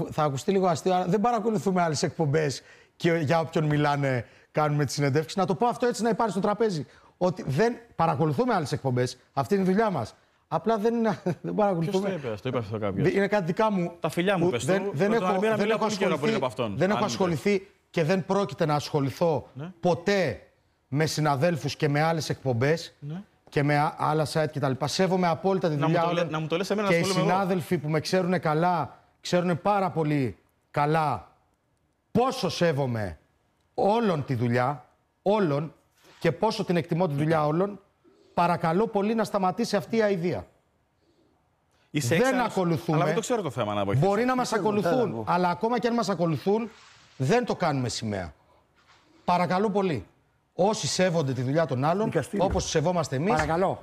θα ακουστεί λίγο αστείο, αλλά δεν παρακολουθούμε άλλες εκπομπές και για όποιον μιλάνε κάνουμε τις συνεντεύξεις. Να το πω αυτό έτσι να υπάρχει στο τραπέζι. Ότι δεν παρακολουθούμε άλλες εκπομπές. Αυτή είναι η δουλειά μας. Απλά δεν παρακολουθούμε. Ποιος το είπε αυτό κάποιος? Είναι κάτι δικά μου. Τα φιλιά μου πες του. Δεν έχω ασχοληθεί και δεν πρόκειται να ασχοληθώ ποτέ με συναδέλφους και με άλλες εκπομπές και με άλλα site κτλ. Σέβομαι απόλυτα τη δουλειά όλων. Να μου το λες εμένα, και οι συνάδελφοι που με ξέρουν καλά, ξέρουν πάρα πολύ καλά πόσο σέβομαι όλων τη δουλειά, όλων, και πόσο την εκτιμώ τη δουλειά όλων. Παρακαλώ πολύ να σταματήσει αυτή η αηδία. Δεν ακολουθούμε. Αλλά δεν το ξέρω το θέμα να βοηθήσω. Μπορεί να μας ακολουθούν, αλλά ακόμα και αν μας ακολουθούν, δεν το κάνουμε σημαία. Παρακαλώ πολύ. Όσοι σέβονται τη δουλειά των άλλων, όπως σεβόμαστε εμείς,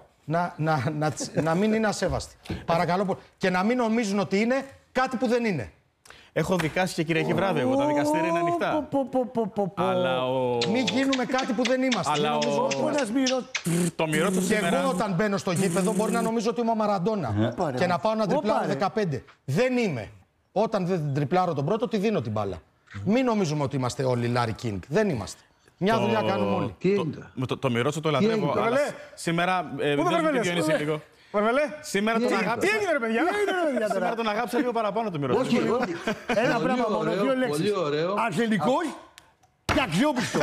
να μην είναι ασέβαστοι. Παρακαλώ πολύ. Και να μην νομίζουν ότι είναι κάτι που δεν είναι. Έχω δικάσει και Κυριακή βράδυ εγώ. Τα δικαστήρια είναι ανοιχτά. Αλλά μην γίνουμε κάτι που δεν είμαστε. Αλλά το Μιρότσο και εγώ όταν μπαίνω στο γήπεδο μπορεί να νομίζω ότι είμαι ο Μαραντόνα και να πάω να τριπλάρω 15. Δεν είμαι. Όταν δεν τριπλάρω τον πρώτο, τη δίνω την μπάλα. Μην νομίζουμε ότι είμαστε όλοι Λάρι Κίνγκ. Δεν είμαστε. Μια δουλειά κάνουμε όλοι. Το Μιρότσο το λατρεύω. Σήμερα δεν δικαιώνει λίγο. Σήμερα τον αγάπησα. Τι έγινε, ρε παιδιά? Σήμερα τον αγάπησα λίγο παραπάνω το Μιρότσο. Όχι, ένα πράγμα μόνο, δύο λέξεις. Αρσενικός και αξιόπιστος.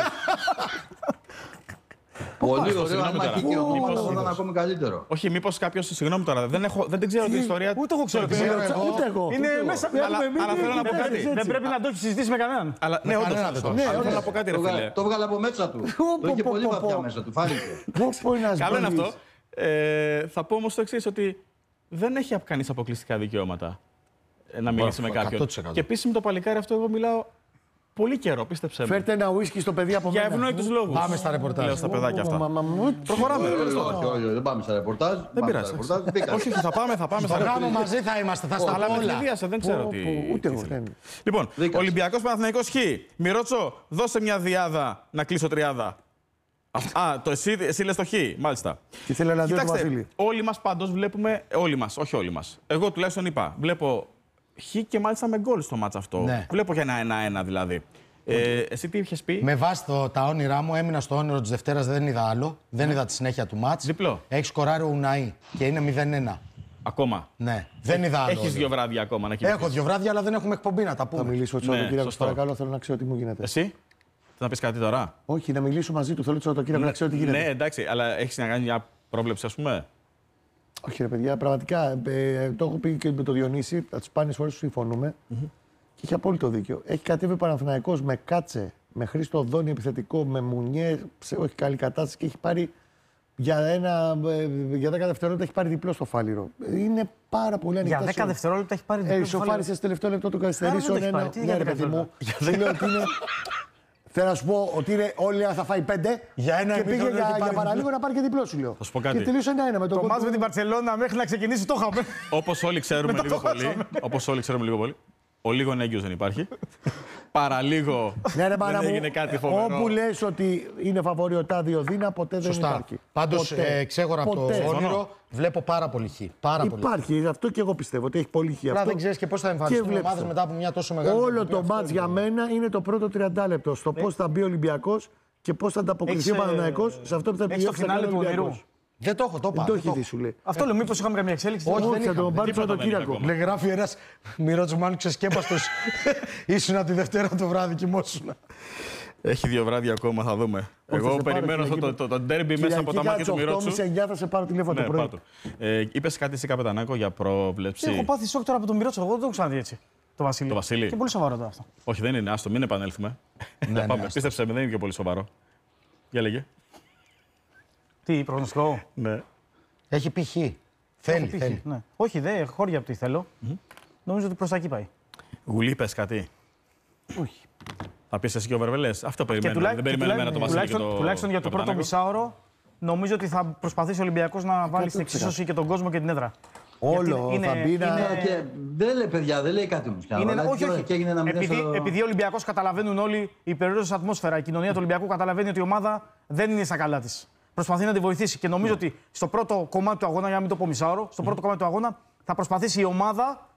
Πολύ ωραίο, αν μαχεί και ο Τόμας θα ήταν ακόμη καλύτερο. Όχι, μήπως κάποιος, συγγνώμη τώρα, δεν ξέρω την ιστορία. Ούτε εγώ ξέρω. Ούτε εγώ. Είναι μέσα. Αλλά θέλω να πω κάτι. Δεν πρέπει να το έχει συζητήσει με κανέναν. Ναι, όντως. Θέλω να πω κάτι, ρε φίλε. Το βγάλε από μέσα του. Το είχε πολύ βαθιά μέσα του. Φάνηκε. Καλό είναι αυτό. Θα πω όμως το εξής, ότι δεν έχει κανείς αποκλειστικά δικαιώματα να μιλήσει με κάποιον. Και επίσης με το παλικάρι αυτό εγώ μιλάω πολύ καιρό, πίστεψέ με. Φέρτε ένα ουίσκι στο παιδί από μένα. Για ευνόητους λόγους. Πάμε στα ρεπορτάζ. Λέω στα παιδάκια αυτά. Προχωράμε. Όχι, δεν πάμε στα ρεπορτάζ. Δεν πειράζει. Όχι, θα πάμε. Στο γάμο μαζί θα είμαστε, θα στα Αλλά με όλα. πληδίασε, δεν ξέρω τι. Ούτε εγώ. Λοιπόν, Ολυμπιακός Παναθηναϊκός Χ. Μιρότσο, δώσε μια διάδα να κλείσω τριάδα. Εσύ λες το Χ, μάλιστα. Τι θέλει να δει ο Βασίλη. Όλοι μας πάντως βλέπουμε. Όλοι μας, όχι όλοι μας. Εγώ τουλάχιστον είπα. Βλέπω Χ και μάλιστα με γκολ στο μάτς αυτό. Ναι. Βλέπω για ένα 1-1 δηλαδή. Εσύ τι είχες πει? Με βάση τα όνειρά μου, έμεινα στο όνειρο της Δευτέρας, δεν είδα άλλο. Δεν είδα τη συνέχεια του μάτς. Διπλό. Έχει σκοράρει ο Ουναή και είναι 0-1. Ακόμα. Ναι, δεν είδα άλλο. Έχεις 2 βράδια ακόμα να κοιμηθείς. Έχω 2 βράδια, αλλά δεν έχουμε εκπομπή να τα πούμε. Θα μιλήσω το Σαββατοκύριακο, παρακαλώ, θέλω να ξέρω τι μου γίνεται. Εσύ, θες να πεις κάτι τώρα? Όχι, να μιλήσω μαζί του, θέλω το Σαββατοκύριακο να ξέρω τι γίνεται. Ναι, εντάξει, αλλά έχεις να κάνεις μια πρόβλεψη, ας πούμε? Όχι, ρε παιδιά, πραγματικά το έχω πει και με το Διονύση, από τις σπάνιες φορές που συμφωνούμε. Και έχει απόλυτο δίκιο. Έχει κατέβει ο Παναθηναϊκός με Κάτσε, με Χρήστο Δόνη επιθετικό, με Μουνιέ, σε όχι καλή κατάσταση και έχει πάρει για 10 δευτερόλεπτα έχει πάρει διπλό στο Φάληρο. Είναι πάρα πολύ ανοιχτά. Για 10 δευτερόλεπτα έχει πάρει διπλό. Ισοφάρισε στο τελευταίο λεπτό του καθυστερήσεων. Ναι, ρε παιδί μου. Θέλω να σου πω ότι είναι όλοι θα φάει 5 και πήγε για παραλίγο να πάρει και διπλό σου λέω. Θα σου πω κάτι. Και τελείωσε 1-1 με το μάτς με την Μπαρσελόνα μέχρι να ξεκινήσει το είχαμε. Όπως όλοι ξέρουμε λίγο πολύ. Ο λίγο έγκυος δεν υπάρχει. Παραλίγο δεν έγινε κάτι φοβερό. Όπου λες ότι είναι φαβοριωτά διοδίνα, ποτέ δεν υπάρχει. Πάντως, ξέχωρα από το όνειρο, βλέπω πάρα πολύ Χ. Υπάρχει, αυτό και εγώ πιστεύω ότι έχει πολύ Χ. Απλά δεν ξέρεις και πώς θα εμφανιστούν οι ομάδες μετά από μια τόσο μεγάλη. Όλο το μάτς για μένα είναι το πρώτο 30 λεπτό. Στο πώς θα μπει ο Ολυμπιακός και πώς θα ανταποκριθεί ο Παναθηναϊκός σε αυτό που θα επιδιώξει ο Ολυμπιακός. Δεν το έχω, το είπα. Δεν το έχει δει, σου λέει. Αυτό λέω, μήπως είχαμε καμία εξέλιξη. Όχι, δεν θα τον πάρει το Σαββατοκύριακο. Λέει, γράφει ένας Μιρότσο μάλλον ξεσκέπαστος. Ήσουνα τη Δευτέρα το βράδυ, κοιμόσουνα. Έχει 2 βράδια ακόμα, θα δούμε. Εγώ περιμένω το ντέρμπι μέσα από τα μάτια του Μιρότσου. 8.30-9 θα σε πάρω τηλέφωνο το πρωί. Είπες κάτι εσύ, Καπετανάκο, για πρόβλεψη? Έχω πάθει σοκ τώρα από τον Μιρότσο. Εγώ δεν το έχω ξαναδεί έτσι. Το Βασίλη. Και πολύ σοβαρό τώρα αυτό. Όχι, δεν είναι. Άστο, μην επανέλθουμε. Πίστεψε με, δεν είναι και πολύ σοβαρό. Για λέγε. Τι, προγνωστικό? Ναι. Έχει πει Χ. Θέλει. Ναι. Όχι, δεν χώρια από τι θέλω. Νομίζω ότι προς τα εκεί πάει. Γουλή, πες κάτι. Όχι. Θα πεις εσύ και ο Βερβελές. Αυτό περιμένουμε. Δεν περιμένουμε το Βασίλη και το τουλάχιστον για το πρώτο μισάωρο, νομίζω ότι θα προσπαθήσει ο Ολυμπιακός να βάλει στην εξίσωση και τον κόσμο και την έδρα. Όλο θα μπει να. Δεν λέει, παιδιά, δεν λέει κάτι όμως. Όχι. Επειδή ο Ολυμπιακός καταλαβαίνουν όλοι, η περιόριστος ατμόσφαιρα, η κοινωνία του Ολυμπιακού καταλαβαίνει ότι η ομάδα δεν είναι στα καλά της. Προσπαθεί να τη βοηθήσει και νομίζω ότι στο πρώτο κομμάτι του αγώνα, για να μην το πω μισάωρο, στο πρώτο κομμάτι του αγώνα θα προσπαθήσει η ομάδα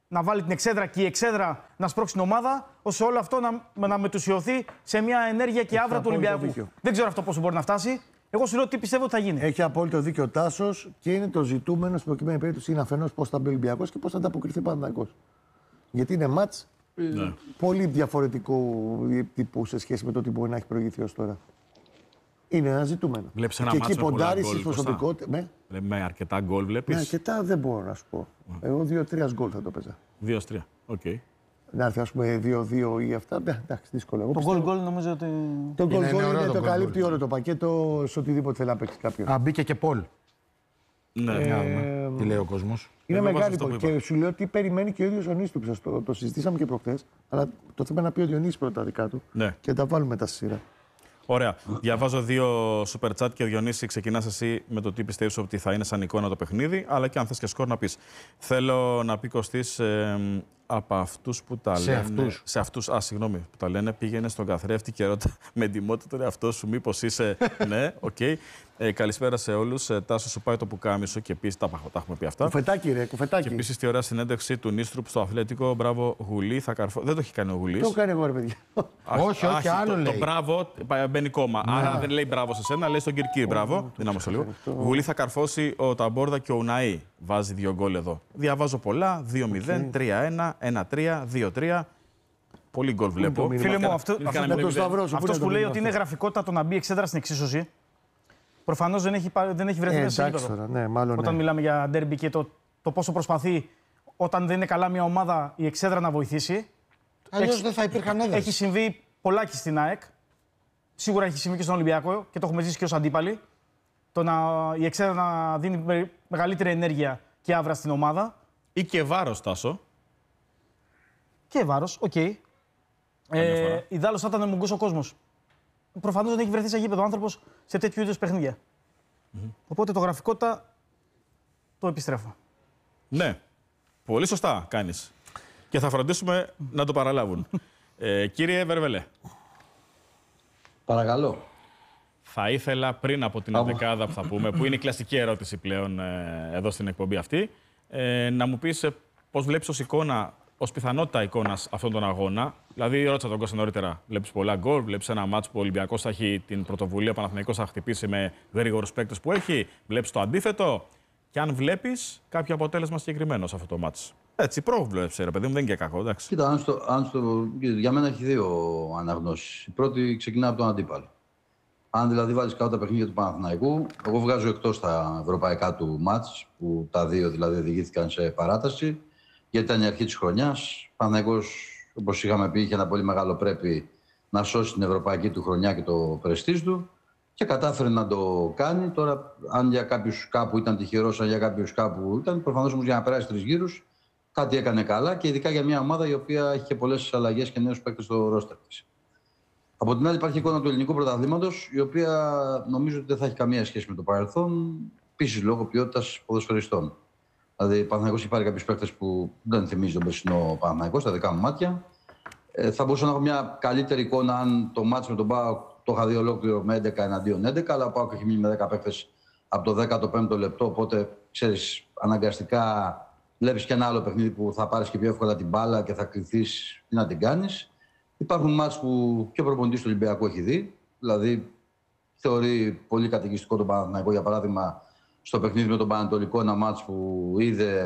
να βάλει την εξέδρα και η εξέδρα να σπρώξει την ομάδα, ώστε όλο αυτό να μετουσιωθεί σε μια ενέργεια και άβρα του Ολυμπιακού. Δεν ξέρω αυτό πόσο μπορεί να φτάσει. Εγώ σου λέω τι πιστεύω ότι θα γίνει. Έχει απόλυτο δίκιο ο Τάσος και είναι το ζητούμενο στην προκειμένη περίπτωση είναι αφενός πώς θα μπει ο Ολυμπιακός και πώς θα ανταποκριθεί ο Παναθηναϊκός. Γιατί είναι μάτς πολύ διαφορετικό τύπου σε σχέση με το τι μπορεί να έχει προηγηθεί ως τώρα. Είναι ένα ζητούμενο. Βλέπεις ένα και μάτς εκεί ποντάρει στις προσωπικότητες. Με αρκετά γκολ βλέπεις. Ναι, αρκετά δεν μπορώ να σου πω. Εγώ 2-3 γκολ θα το παίζα. 2-3. Οκ. Να έρθει, ας πούμε, 2-2 ή αυτά. Εντάξει, δύσκολο. Το γκολ νομίζω ότι. Το γκολ είναι το καλύπτει όλο το πακέτο σε οτιδήποτε θέλει να παίξει κάποιο. Α, μπήκε και Πολ. Ναι. Τι λέει ο κόσμος. Είναι μεγάλη πόλη. Και σου λέω τι περιμένει και ο ίδιος ο Νίστουψας. Το συζητήσαμε και προχθές. Αλλά το θέμα να πει ο Διονύσης πρώτα δικά του. Ναι. Και τα βάλουμε μετά στη σειρά. Ωραία. Διαβάζω 2 super chat και Διονύση, ξεκινάς εσύ με το τι πιστεύεις ότι θα είναι σαν εικόνα το παιχνίδι, αλλά και αν θες και σκορ να πεις. Θέλω να πει Κωστής από αυτούς που τα λένε. Σε αυτούς. Συγγνώμη, που τα λένε. Πήγαινε στον καθρέφτη και ρώτα με εντυμότητα τον εαυτό σου, μήπως είσαι. Ναι, οκ. Καλησπέρα σε όλους. Τάσο, σου πάει το πουκάμισο και επίσης τα έχουμε πει αυτά. Κουφετάκι, ρε, κουφετάκι. Και επίσης τη ωραία συνέντευξη του Νίστρουπ στο Αθλέτικο. Μπράβο, Γουλή. Δεν το έχει κάνει ο Γουλής. Το κάνει εγώ, ρε παιδιά. Όχι, άλλο λέει. Το μπράβο μπαίνει κόμμα. Άρα δεν λέει μπράβο σε σένα, λέει στον Κυρκή. Μπράβο. Δυνάμωσε λίγο. Γουλή θα καρφώσει ο Ταμπόρδα και ο Ναΐ. Βάζει 2 γκολ εδώ. Διαβάζω πολλά. 2-0, 3-1, 1-3, 2-3. Πολύ γκολ βλέπω. Φίλε μου, αυτός που λέει ότι είναι γραφικότητα το να μπει εξέδρα στην εξίσωση, προφανώς δεν έχει βρεθεί μέσα σε επίπεδο. Όταν μιλάμε για ντέρμπι και το πόσο προσπαθεί όταν δεν είναι καλά μια ομάδα η εξέδρα να βοηθήσει. Αλλιώς δεν θα υπήρχαν έδρες. Έχει συμβεί πολλάκι στην ΑΕΚ. Σίγουρα έχει συμβεί και στον Ολυμπιακό και το έχουμε ζήσει και ως αντίπαλοι. Η εξέδρα να δίνει μεγαλύτερη ενέργεια και άβρα στην ομάδα. Ή και βάρος, Τάσο. Και βάρος, οκ. Ιδάλλως θα ήταν μουγκός ο κόσμος. Προφανώς δεν έχει βρεθεί σε γήπεδο ο άνθρωπος σε τέτοιου είδους παιχνίδια. Οπότε το γραφικότητα το επιστρέφω. Ναι. Πολύ σωστά κάνεις. Και θα φροντίσουμε να το παραλάβουν. Κύριε Βερβελέ. Παρακαλώ. Θα ήθελα πριν από την δεκάδα που θα πούμε, που είναι η κλασική ερώτηση πλέον εδώ στην εκπομπή αυτή, να μου πεις πώς βλέπεις ως εικόνα, ως πιθανότητα εικόνας αυτόν τον αγώνα. Δηλαδή, ρώτησα τον Κώστα νωρίτερα, βλέπεις πολλά γκολ, βλέπεις ένα μάτς που ο Ολυμπιακός θα έχει την πρωτοβουλία, ο Παναθηναϊκός θα χτυπήσει με γρήγορους παίκτες που έχει, βλέπεις το αντίθετο και αν βλέπεις κάποιο αποτέλεσμα συγκεκριμένο σε αυτό το μάτς. Έτσι, πρόβλεψε, ρε παιδί μου, δεν είναι και κακό, εντάξει. Κοίτα, για μένα έχει 2 αναγνώσεις. Η πρώτη ξεκινά από τον αντίπαλο. Αν δηλαδή βάλεις κάτω τα παιχνίδια του Παναθηναϊκού, εγώ βγάζω εκτός τα ευρωπαϊκά του μάτς, που τα 2 δηλαδή οδηγήθηκαν σε παράταση, γιατί ήταν η αρχή της χρονιάς. Ο Παναθηναϊκός, όπως είχαμε πει, είχε ένα πολύ μεγάλο πρέπει να σώσει την ευρωπαϊκή του χρονιά και το πρεστίζ του και κατάφερε να το κάνει. Τώρα, αν για κάποιους κάπου ήταν τυχερός, αν για κάποιους κάπου ήταν, προφανώς όμως για να περάσει 3 γύρους, κάτι έκανε καλά και ειδικά για μια ομάδα η οποία είχε πολλές αλλαγές και νέους παίκτες στο ρόστερ της. Από την άλλη, υπάρχει η εικόνα του ελληνικού πρωταθλήματος, η οποία νομίζω ότι δεν θα έχει καμία σχέση με το παρελθόν, επίσης λόγω ποιότητας ποδοσφαιριστών. Δηλαδή, ο Παναθηναϊκός έχει πάρει κάποιους παίκτες που δεν θυμίζει τον περσινό Παναθηναϊκό, στα δικά μου μάτια. Θα μπορούσα να έχω μια καλύτερη εικόνα αν το μάτς με τον ΠΑΟΚ το είχα δει ολόκληρο με 11 εναντίον 11, αλλά ο ΠΑΟΚ έχει μείνει με 10 παίκτες από το 15ο λεπτό. Οπότε, ξέρεις, αναγκαστικά βλέπεις και ένα άλλο παιχνίδι που θα πάρεις και πιο εύκολα την μπάλα και θα κρυφθείς τι να την κάνεις. Υπάρχουν μάτς που και ο προπονητής του Ολυμπιακού έχει δει. Δηλαδή, θεωρεί πολύ κατοικιστικό τον Παναθηναϊκό, για παράδειγμα, στο παιχνίδι με τον Πανατολικό, ένα μάτς που είδε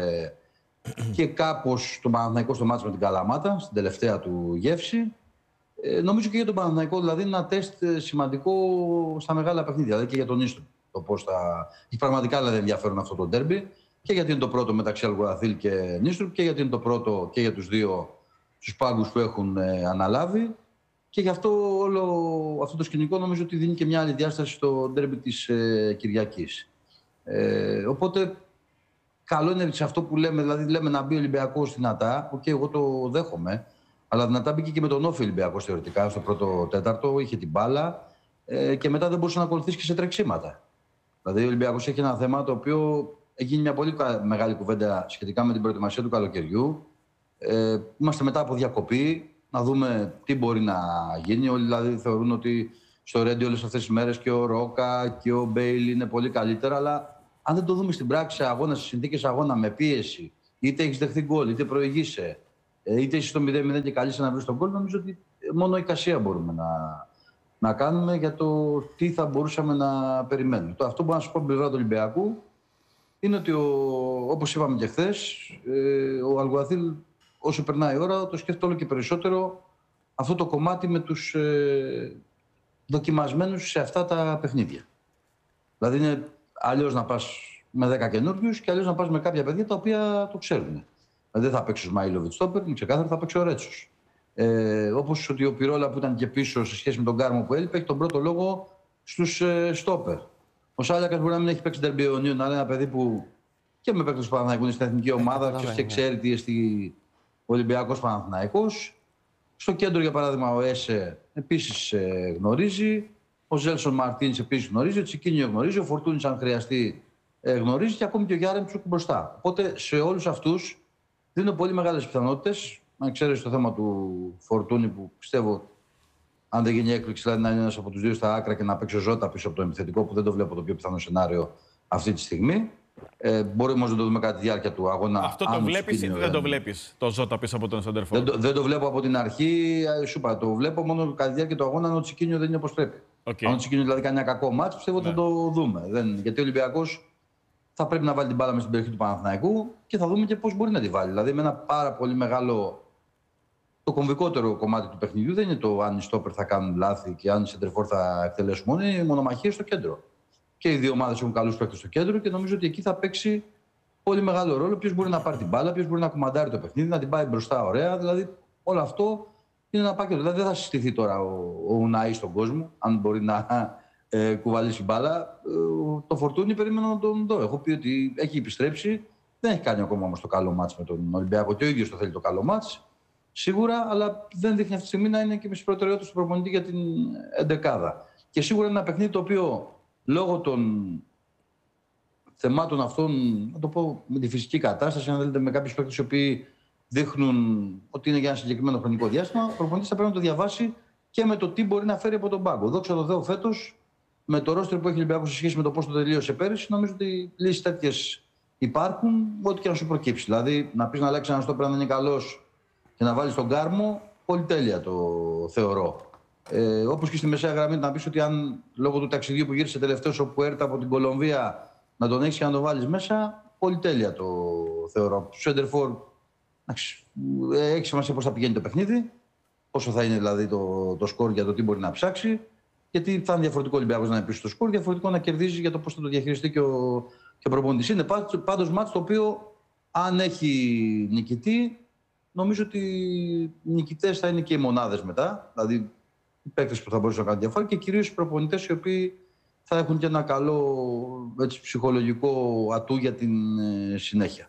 και κάπως τον Παναθηναϊκό στο μάτς με την Καλαμάτα, στην τελευταία του γεύση. Νομίζω και για τον Παναθηναϊκό, δηλαδή, είναι ένα τεστ σημαντικό στα μεγάλα παιχνίδια, δηλαδή και για τον Ίστρο. Το πώς θα... Έχει πραγματικά δηλαδή ενδιαφέρον αυτό το ντέρμπι, και γιατί είναι το πρώτο μεταξύ Αλγουραθήλ και Νίστρουπ, και γιατί είναι το πρώτο και για τους δύο τους πάγκους που έχουν αναλάβει. Και γι' αυτό όλο αυτό το σκηνικό νομίζω ότι δίνει και μια άλλη διάσταση στο ντέρμπι της Κυριακής. Οπότε, καλό είναι σε αυτό που λέμε, δηλαδή λέμε να μπει ο Ολυμπιακός δυνατά. Οκ, εγώ το δέχομαι. Αλλά δυνατά μπήκε και με τον Όφη Ολυμπιακός θεωρητικά στο πρώτο τέταρτο, είχε την μπάλα και μετά δεν μπορούσε να ακολουθήσει και σε τρεξίματα. Δηλαδή, ο Ολυμπιακός έχει ένα θέμα το οποίο έχει γίνει μια πολύ μεγάλη κουβέντα σχετικά με την προετοιμασία του καλοκαιριού. Είμαστε μετά από διακοπή, να δούμε τι μπορεί να γίνει. Όλοι δηλαδή θεωρούν ότι στο Ρέντι όλες αυτές τις μέρες και ο Ρόκα και ο Μπέιλι είναι πολύ καλύτερα, αλλά αν δεν το δούμε στην πράξη σε αγώνα, σε συνθήκες αγώνα με πίεση, είτε έχεις δεχθεί γκολ, είτε προηγείσαι, είτε είσαι στο 0-0 και καλείσαι να βρεις τον γκολ, νομίζω ότι μόνο εικασία μπορούμε να κάνουμε για το τι θα μπορούσαμε να περιμένουμε. Αυτό που μπορώ να σου πω από την πλευρά του Ολυμπιακού είναι ότι, όπως είπαμε και χθες, ο Αλγουαθίλ όσο περνάει η ώρα το σκέφτεται όλο και περισσότερο αυτό το κομμάτι με τους δοκιμασμένους σε αυτά τα παιχνίδια. Δηλαδή είναι αλλιώς να πας με 10 καινούριους και αλλιώς να πας με κάποια παιδιά τα οποία το ξέρουν. Δηλαδή δεν θα παίξει ο Σμαΐλοβιτς στόπερ, είναι ξεκάθαρο, θα παίξει ο Ρέτσος. Όπως ότι ο Πυρόλα που ήταν και πίσω σε σχέση με τον Κάρμο που έλειπε, έχει τον πρώτο λόγο στους στόπερ. Ο Σάλιακας μπορεί να μην έχει παίξει Ντέρμπι Ιωνίων, αλλά είναι ένα παιδί που και με παίκτες του Παναθηναϊκού είναι στην εθνική ομάδα και ξέρει τι είναι Ολυμπιακός Παναθηναϊκός. Στο κέντρο, για παράδειγμα, ο Έσε επίσης γνωρίζει. Ο Ζέλσον Μαρτίνς επίσης γνωρίζει. Ο Τσικίνιο γνωρίζει. Ο Φορτούνης, αν χρειαστεί, γνωρίζει. Και ακόμη και ο Γιάρεμτσουκ μπροστά. Οπότε σε όλους αυτούς δίνω πολύ μεγάλες πιθανότητες. Αν ξέρεις το θέμα του Φορτούνη, που πιστεύω, αν δεν γίνει έκπληξη, δηλαδή να είναι ένας από τους δύο στα άκρα και να παίξει ο Ζώτα πίσω από το επιθετικό, που δεν το βλέπω το πιο πιθανό σενάριο αυτή τη στιγμή. Μπορεί όμως να το δούμε κατά τη διάρκεια του αγώνα. Αυτό το βλέπεις ή δεν το βλέπεις, το Ζώτα πίσω από τον Σεντερφόρ? Δεν το βλέπω από την αρχή. Σου είπα, το βλέπω μόνο κατά τη διάρκεια του αγώνα, αν ο Τσικίνιο δεν είναι όπως πρέπει. Αν ο Τσικίνιο δηλαδή κάνει ένα κακό μάτς, πιστεύω ότι θα το δούμε. Γιατί ο Ολυμπιακός θα πρέπει να βάλει την μπάλα μες στην περιοχή του Παναθηναϊκού και θα δούμε και πώς μπορεί να τη βάλει. Δηλαδή με ένα πάρα πολύ μεγάλο. Το κομβικότερο κομμάτι του παιχνιδιού δεν είναι το αν οι στόπερ θα κάνουν λάθη και αν οι σεντερφόρ θα εκτελέσουν μόνο, είναι οι μονομαχίες στο κέντρο. Και οι δύο ομάδες έχουν καλούς παίκτες στο κέντρο και νομίζω ότι εκεί θα παίξει πολύ μεγάλο ρόλο. Ποιος μπορεί να πάρει την μπάλα, ποιος μπορεί να κουμαντάρει το παιχνίδι, να την πάει μπροστά ωραία. Δηλαδή όλο αυτό είναι ένα πακέτο. Δηλαδή δεν θα συστηθεί τώρα ο Ουναή στον κόσμο, αν μπορεί να κουβαλήσει μπάλα. Το Φορτούνι περίμενα να τον δω. Έχω πει ότι έχει επιστρέψει. Δεν έχει κάνει ακόμα όμως το καλό μάτς με τον Ολυμπιακό και ο ίδιος το θέλει το καλό μάτς. Σίγουρα, αλλά δεν δείχνει αυτή τη στιγμή να είναι και με τις προτεραιότητες του προπονητή για την εντεκάδα. Και σίγουρα είναι ένα παιχνίδι το οποίο λόγω των θεμάτων αυτών, να το πω με τη φυσική κατάσταση, αν θέλετε, με κάποιους παίκτες οι οποίοι δείχνουν ότι είναι για ένα συγκεκριμένο χρονικό διάστημα, ο προπονητής θα πρέπει να το διαβάσει και με το τι μπορεί να φέρει από τον πάγκο. Δόξα τω Θεώ, φέτος, με το ρόστερ που έχει ο Ολυμπιακός σε σχέση με το πώς το τελείωσε πέρυσι, νομίζω ότι λύσεις τέτοιες υπάρχουν, ό,τι και να σου προκύψει. Δηλαδή, να πεις να αλλάξει ένα στόπερ αν είναι καλός και να βάλεις τον Κάρμο, πολυτέλεια το θεωρώ. Όπως και στη μεσαία γραμμή, να πεις ότι αν λόγω του ταξιδιού που γύρισε τελευταίος ο Πουέρτα από την Κολομβία να τον έχεις και να τον βάλεις μέσα, πολυτέλεια το θεωρώ. Σέντερφορ, έχει σημασία πώς θα πηγαίνει το παιχνίδι, πόσο θα είναι δηλαδή το σκορ για το τι μπορεί να ψάξει, γιατί θα είναι διαφορετικό ο Ολυμπιακός να είναι πίσω στο σκορ, διαφορετικό να κερδίζει για το πώς θα το διαχειριστεί και ο προπονητής. Είναι πάντως μάτς το οποίο, αν έχει νικητή, νομίζω ότι οι νικητές θα είναι και οι μονάδες μετά, δηλαδή οι παίκτες που θα μπορούσαν να κάνουν διαφορά και κυρίως οι προπονητές οι οποίοι θα έχουν και ένα καλό ψυχολογικό ατού για την συνέχεια.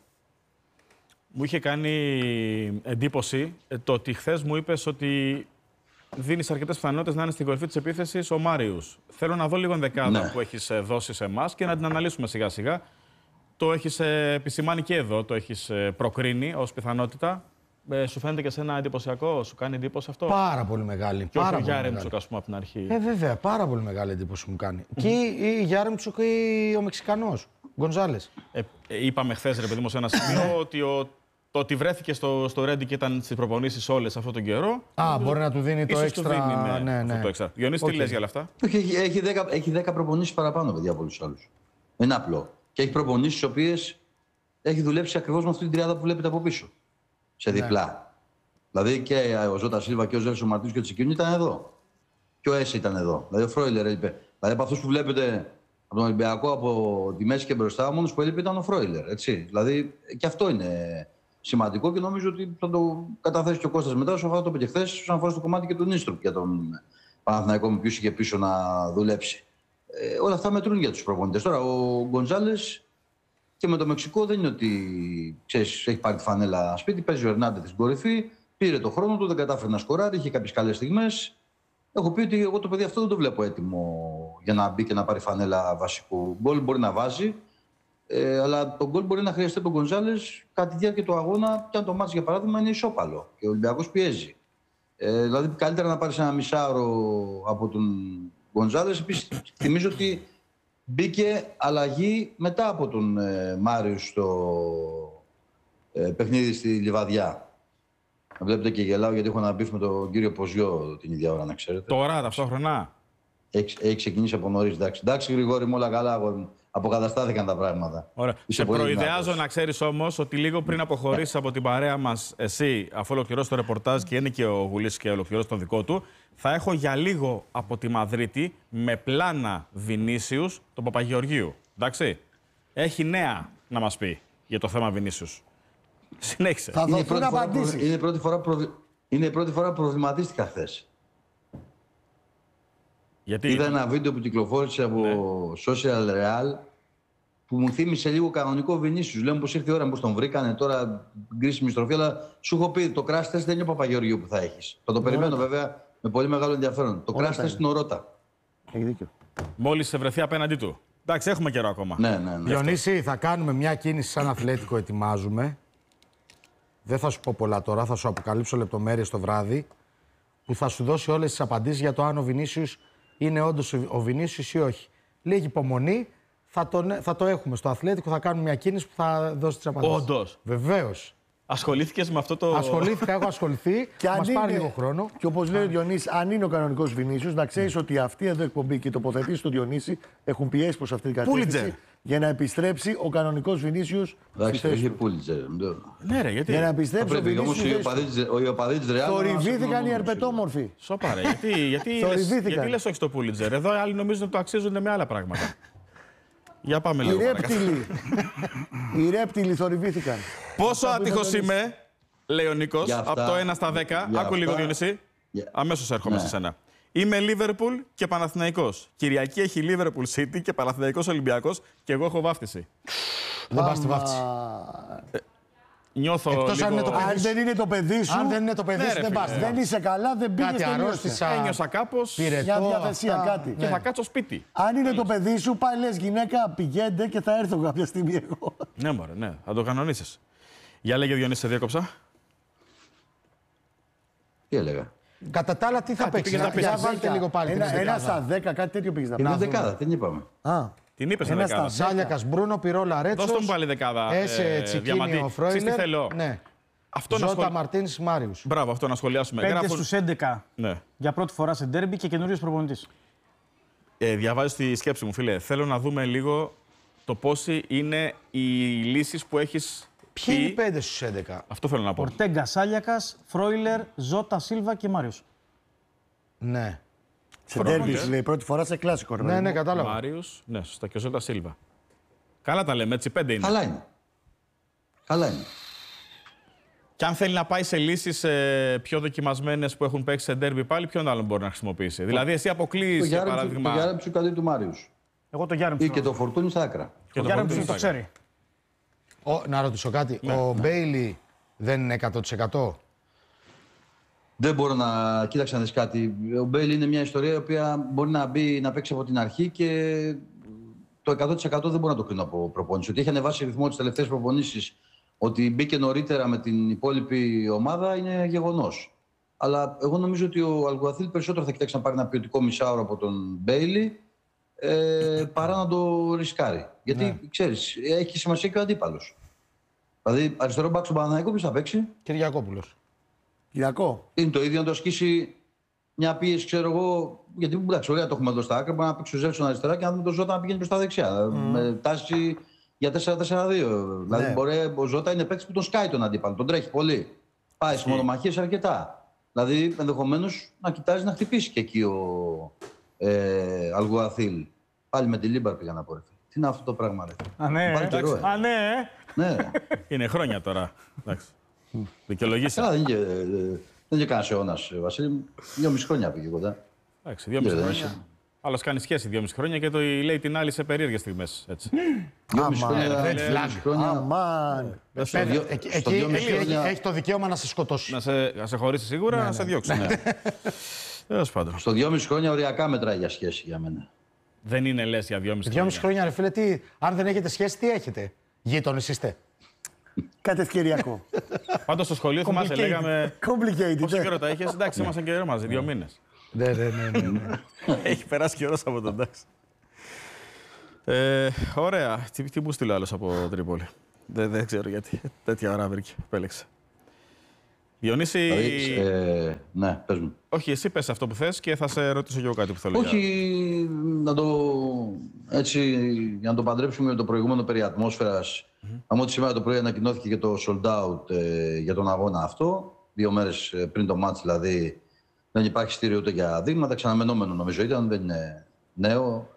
Μου είχε κάνει εντύπωση το ότι χθες μου είπες ότι δίνεις αρκετές πιθανότητες να είναι στην κορυφή της επίθεσης ο Μάριους. Θέλω να δω λίγο ενδεκάδα που έχεις δώσει σε εμάς και να την αναλύσουμε σιγά σιγά. Το έχεις επισημάνει και εδώ, το έχεις προκρίνει ως πιθανότητα. Σου φαίνεται και εσένα εντυπωσιακό, σου κάνει εντύπωση αυτό? Πάρα πολύ μεγάλη. Και όχι ο Γιάρεμτσουκ, ας πούμε, από την αρχή. Βέβαια, πάρα πολύ μεγάλη εντύπωση μου κάνει. Και ή Γιάρεμτσουκ ή ο Μεξικανός, Γκονζάλες. Είπαμε χθες, ρε παιδί μου, σε ένα σημείο ότι το ότι βρέθηκε στο Ρέντι και ήταν στις προπονήσεις όλες αυτόν τον καιρό. Μπορεί να του δίνει το έξτρα. Ναι. Το έξτρα. Διονύση, τι λες για όλα αυτά? Έχει 10 προπονήσεις παραπάνω, παιδιά, από όλους τους άλλους. Είναι απλό. Και έχει προπονήσεις τις οποίες έχει δουλέψει ακριβώς με αυτή την τριάδα που βλέπετε από πίσω. Σε διπλά. Δηλαδή και ο Ζώτα Σίλβα και ο Ζέλσον Μαρτίνς και ο Τσικίνιο ήταν εδώ. Και ο Έσε ήταν εδώ. Δηλαδή ο Φρόιλερ έλειπε. Δηλαδή από αυτούς που βλέπετε από τον Ολυμπιακό από τη μέση και μπροστά, ο μόνος που έλειπε ήταν ο Φρόιλερ. Έτσι. Δηλαδή και αυτό είναι σημαντικό και νομίζω ότι θα το καταθέσει και ο Κώστας μετά. Όσο το είπε και χθες, όσον αφορά στο κομμάτι και του Νίστροπ για τον Παναθηναϊκό με ποιους είχε πίσω να δουλέψει. Όλα αυτά μετρούν για τους προπονητές. Τώρα ο Γκονζάλες. Και με το Μεξικό δεν είναι ότι ξέρεις, έχει πάρει τη φανέλα σπίτι, παίζει ο Ερνάντεθ στην κορυφή, πήρε το χρόνο του, δεν κατάφερε να σκοράρει, είχε κάποιες καλές στιγμές. Έχω πει ότι εγώ το παιδί αυτό δεν το βλέπω έτοιμο για να μπει και να πάρει φανέλα βασικού. Γκολ μπορεί να βάζει, αλλά το γκολ μπορεί να χρειαστεί τον Γκονζάλες κατά τη διάρκεια του αγώνα και αν το μάτς για παράδειγμα είναι ισόπαλο και ο Ολυμπιακός πιέζει. Δηλαδή καλύτερα να πάρει ένα μισάωρο από τον Γκονζάλες. Επίσης θυμίζω ότι μπήκε αλλαγή μετά από τον Μάριους παιχνίδι στη Λιβαδιά. Βλέπετε και γελάω γιατί έχω ένα μπιφ με τον κύριο Ποζιό την ίδια ώρα, να ξέρετε. Τώρα, ταυτόχρονα. Έχει ξεκινήσει από νωρίς. Εντάξει, Γρηγόρη, μου όλα καλά. Αποκαταστάθηκαν τα πράγματα. Ωραία. Σε προειδεάζω να ξέρεις όμως ότι λίγο πριν αποχωρήσεις από την παρέα μας, εσύ, αφού ολοκληρώσει το ρεπορτάζ και είναι και ο Γουλής και ολοκληρώσει το δικό του, θα έχω για λίγο από τη Μαδρίτη με πλάνα Βινίσιους τον Παπαγεωργίου. Εντάξει. Έχει νέα να μας πει για το θέμα Βινίσιους. Συνέχισε. Θα δοθούν απαντήσεις. Είναι η πρώτη φορά που προβληματίστηκα χθες. Γιατί... Είδα ένα βίντεο που κυκλοφόρησε από Social Real που μου θύμισε λίγο κανονικό Βινίσιους. Λέμε πως ήρθε η ώρα που τον βρήκανε τώρα κρίσιμη στροφή, αλλά σου έχω πει το crash test δεν είναι ο Παπαγεωργίου που θα έχεις. Θα το περιμένω βέβαια με πολύ μεγάλο ενδιαφέρον. Το crash test είναι ο Ρώτα. Έχει δίκιο. Μόλις σε βρεθεί απέναντί του. Εντάξει, έχουμε καιρό ακόμα. Ναι. Διονύση, θα κάνουμε μια κίνηση σαν Αθλέτικο, ετοιμάζουμε. Δεν θα σου πω πολλά τώρα, θα σου αποκαλύψω λεπτομέρειες το βράδυ που θα σου δώσει όλες τις απαντήσεις για το αν ο Βινίσιους είναι όντως ο Βινίσιους ή όχι. Λίγη υπομονή, θα το έχουμε στο Αθλέτικο, θα κάνουμε μια κίνηση που θα δώσει τις απαντήσεις. Όντως. Βεβαίως. Ασχολήθηκες με αυτό το... Ασχολήθηκα, έχω ασχοληθεί. Και μας πάρει λίγο χρόνο. Και όπως λέει ο Διονύσης, αν είναι ο κανονικός Βινίσιους, να ξέρεις ότι αυτή εδώ εκπομπή και οι τοποθετήσεις του Διονύση έχουν πιέσει προς αυτή την κατεύθυνση για να επιστρέψει ο κανονικός Βινίσιους. Εντάξει, έχει Πούλιτζερ. Ναι, ρε, γιατί. Για να επιστρέψει ο Βινίσιους. Οι οπαδίτες Ρεάλ. Θορυβήθηκαν οι ερπετόμορφοι. Σοπάρε, γιατί λες όχι στο Πούλιτζερ. Εδώ άλλοι νομίζουν ότι το αξίζουν με άλλα πράγματα. Για πάμε λίγο. Οι ρέπτιλοι θορυβήθηκαν. Πόσο άτυχος είμαι, λέει ο Νίκος, από το 1 στα 10. Άκου λίγο, Διονύση. Αμέσως έρχομαι σε σένα. Είμαι Λίβερπουλ και Παναθηναϊκός. Κυριακή έχει Λίβερπουλ City και Παναθηναϊκός Ολυμπιακός και εγώ έχω βάφτιση. Δεν πας στη βάφτιση. Νιώθω εκτός λίγο... Αν δεν είναι το παιδί σου, αν δεν είναι το παιδί σου, δεν πας. δεν είσαι καλά, δεν πήγες. Κάτι αρρώστησα. Ένιωσα κάπως Για διαθεσία κάτι. και θα κάτσω σπίτι. Αν είναι το παιδί σου, πάλι λες γυναίκα, πηγαίνετε και θα έρθω κάποια στιγμή εγώ. Ναι, μωρέ, ναι, θα το κανονίσεις. Για λέγε Διονύση, σε διέκοψα. Τι έλεγα. Κατά τα άλλα, τι θα παίξει. Για βάλτε λίγο πάλι. Ένα στα 10, κάτι τέτοιο πήγες να Είναι πει. δεκάδα, την είπαμε. Την είπες στην δεκάδα. Σάλιακας, Μπρούνο, Πιρόλα, Ρέτσος. Δώσ' τον πάλι δεκάδα. Έσε, Τσικίνιο, Φρόιλερ. Τι θέλω. Ναι. Ζώτα, Μαρτίνς, Μάριους. Μπράβο, αυτό να σχολιάσουμε. Παίκτες στους 11 ναι. για πρώτη φορά σε ντέρμπι και καινούριος προπονητής. Διαβάζω τη σκέψη μου, φίλε. Θέλω να δούμε λίγο το πόσοι είναι οι λύσεις που έχεις. Ποιοι είναι οι 5 στους 11. Αυτό θέλω να πω. Ορτέγκα, Σάλιακας, Φρόιλερ, Ζώτα, Σίλβα και Μάριος. Ναι. Σε ντέρμπι, λέει, πρώτη φορά σε κλάσικο. Ναι, κατάλαβα. Μάριος, ναι, σωστά, και ο Ζώτα Σίλβα. Καλά τα λέμε, έτσι, 5 είναι. Καλά είναι. Και αν θέλει να πάει σε λύσεις πιο δοκιμασμένες που έχουν παίξει σε ντέρμπι πάλι, ποιον άλλον μπορεί να χρησιμοποιήσει. Δηλαδή, εσύ αποκλείεις, για παράδειγμα. Το Γιάρεμψου κατά του Μάριους. Εγώ το Γιάρεμψου. Ή και το Φορτούνι στα άκρα. Το Γιάρεμψου το ξέρει. Να ρωτήσω κάτι. Ο Μπέιλι δεν είναι 100%. Δεν μπορώ να. Κοίταξε να δεις κάτι. Ο Μπέιλι είναι μια ιστορία η οποία μπορεί να παίξει από την αρχή και το 100% δεν μπορώ να το κρίνω από προπόνηση. Ότι έχει ανεβάσει ρυθμό τις τελευταίες προπονήσεις, ότι μπήκε νωρίτερα με την υπόλοιπη ομάδα είναι γεγονός. Αλλά εγώ νομίζω ότι ο Αλγκουαθίλ περισσότερο θα κοιτάξει να πάρει ένα ποιοτικό μισάωρο από τον Μπέιλι παρά να το ρισκάρει. Γιατί ξέρεις, έχει σημασία και ο αντίπαλος. Δηλαδή, αριστερό μπακ στον Παναθηναϊκό ποιος θα παίξει? Κυριακόπουλος. Κυριακό. Είναι το ίδιο να το ασκήσει μια πίεση, ξέρω εγώ. Γιατί εντάξει, ωραία το έχουμε εδώ στα άκρα. Μπορεί να παίξει ο Ζεύσον αριστερά και να δούμε τον Ζώτα να πηγαίνει προς τα δεξιά. Με τάση για 4-4-2. Δηλαδή, ο Ζώτα είναι παίκτης που τον σκάει τον αντίπαλο. Τον τρέχει πολύ. Πάει σε μονομαχίες αρκετά. Δηλαδή, ενδεχομένως να κοιτάζει να χτυπήσει και εκεί ο Αλγκουαθίλ. Πάλι με τη Λίμπαρ πήγα να πω. Τι είναι αυτό το πράγμα, ρε. Ναι. Είναι χρόνια τώρα. Δικαιολογήσει. Δεν είναι κανένα αιώνα, Βασίλη. 2,5 χρόνια πήγε κοντά. Εντάξει, 2,5 χρόνια. Άλλος κάνει σχέση 2,5 χρόνια και το λέει την άλλη σε περίεργες στιγμές. 2,5 χρόνια. Εκεί έχει το δικαίωμα να σε σκοτώσει. Να σε χωρίσει σίγουρα, να σε διώξει. Τέλος πάντων. Στο 2,5 χρόνια οριακά μετράει για σχέση για μένα. Δεν είναι λες για 2,5 χρόνια. 2,5 χρόνια, ρε φίλε, αν δεν έχετε σχέση, τι έχετε? Γείτονες είστε? Κάτι ευκαιριακό. Πάντως στο σχολείο θυμάσαι, λέγαμε. Complicated. Πόσο καιρό τα είχες? Εντάξει, ήμασταν καιρό μαζί, 2 μήνες. Ναι. Έχει περάσει καιρός από τον εντάξει. Ωραία. Τι μου στείλω άλλος από Τρίπολη? Δεν ξέρω γιατί. Τέτοια ώρα βρήκε. Επέλεξε. Διονύση. Ναι, πες μου. Όχι, εσύ πες αυτό που θες και θα σε ρωτήσω και εγώ κάτι που θέλω. Όχι, για να το παντρέψουμε με το προηγούμενο περί ατμόσφαιρας. Αν ότι σήμερα το πρωί ανακοινώθηκε και το sold out για τον αγώνα αυτό. 2 μέρες πριν το μάτς, δηλαδή δεν υπάρχει στήριο ούτε για δείγματα. Ξαναμενόμενο νομίζω ήταν, δεν είναι νέο.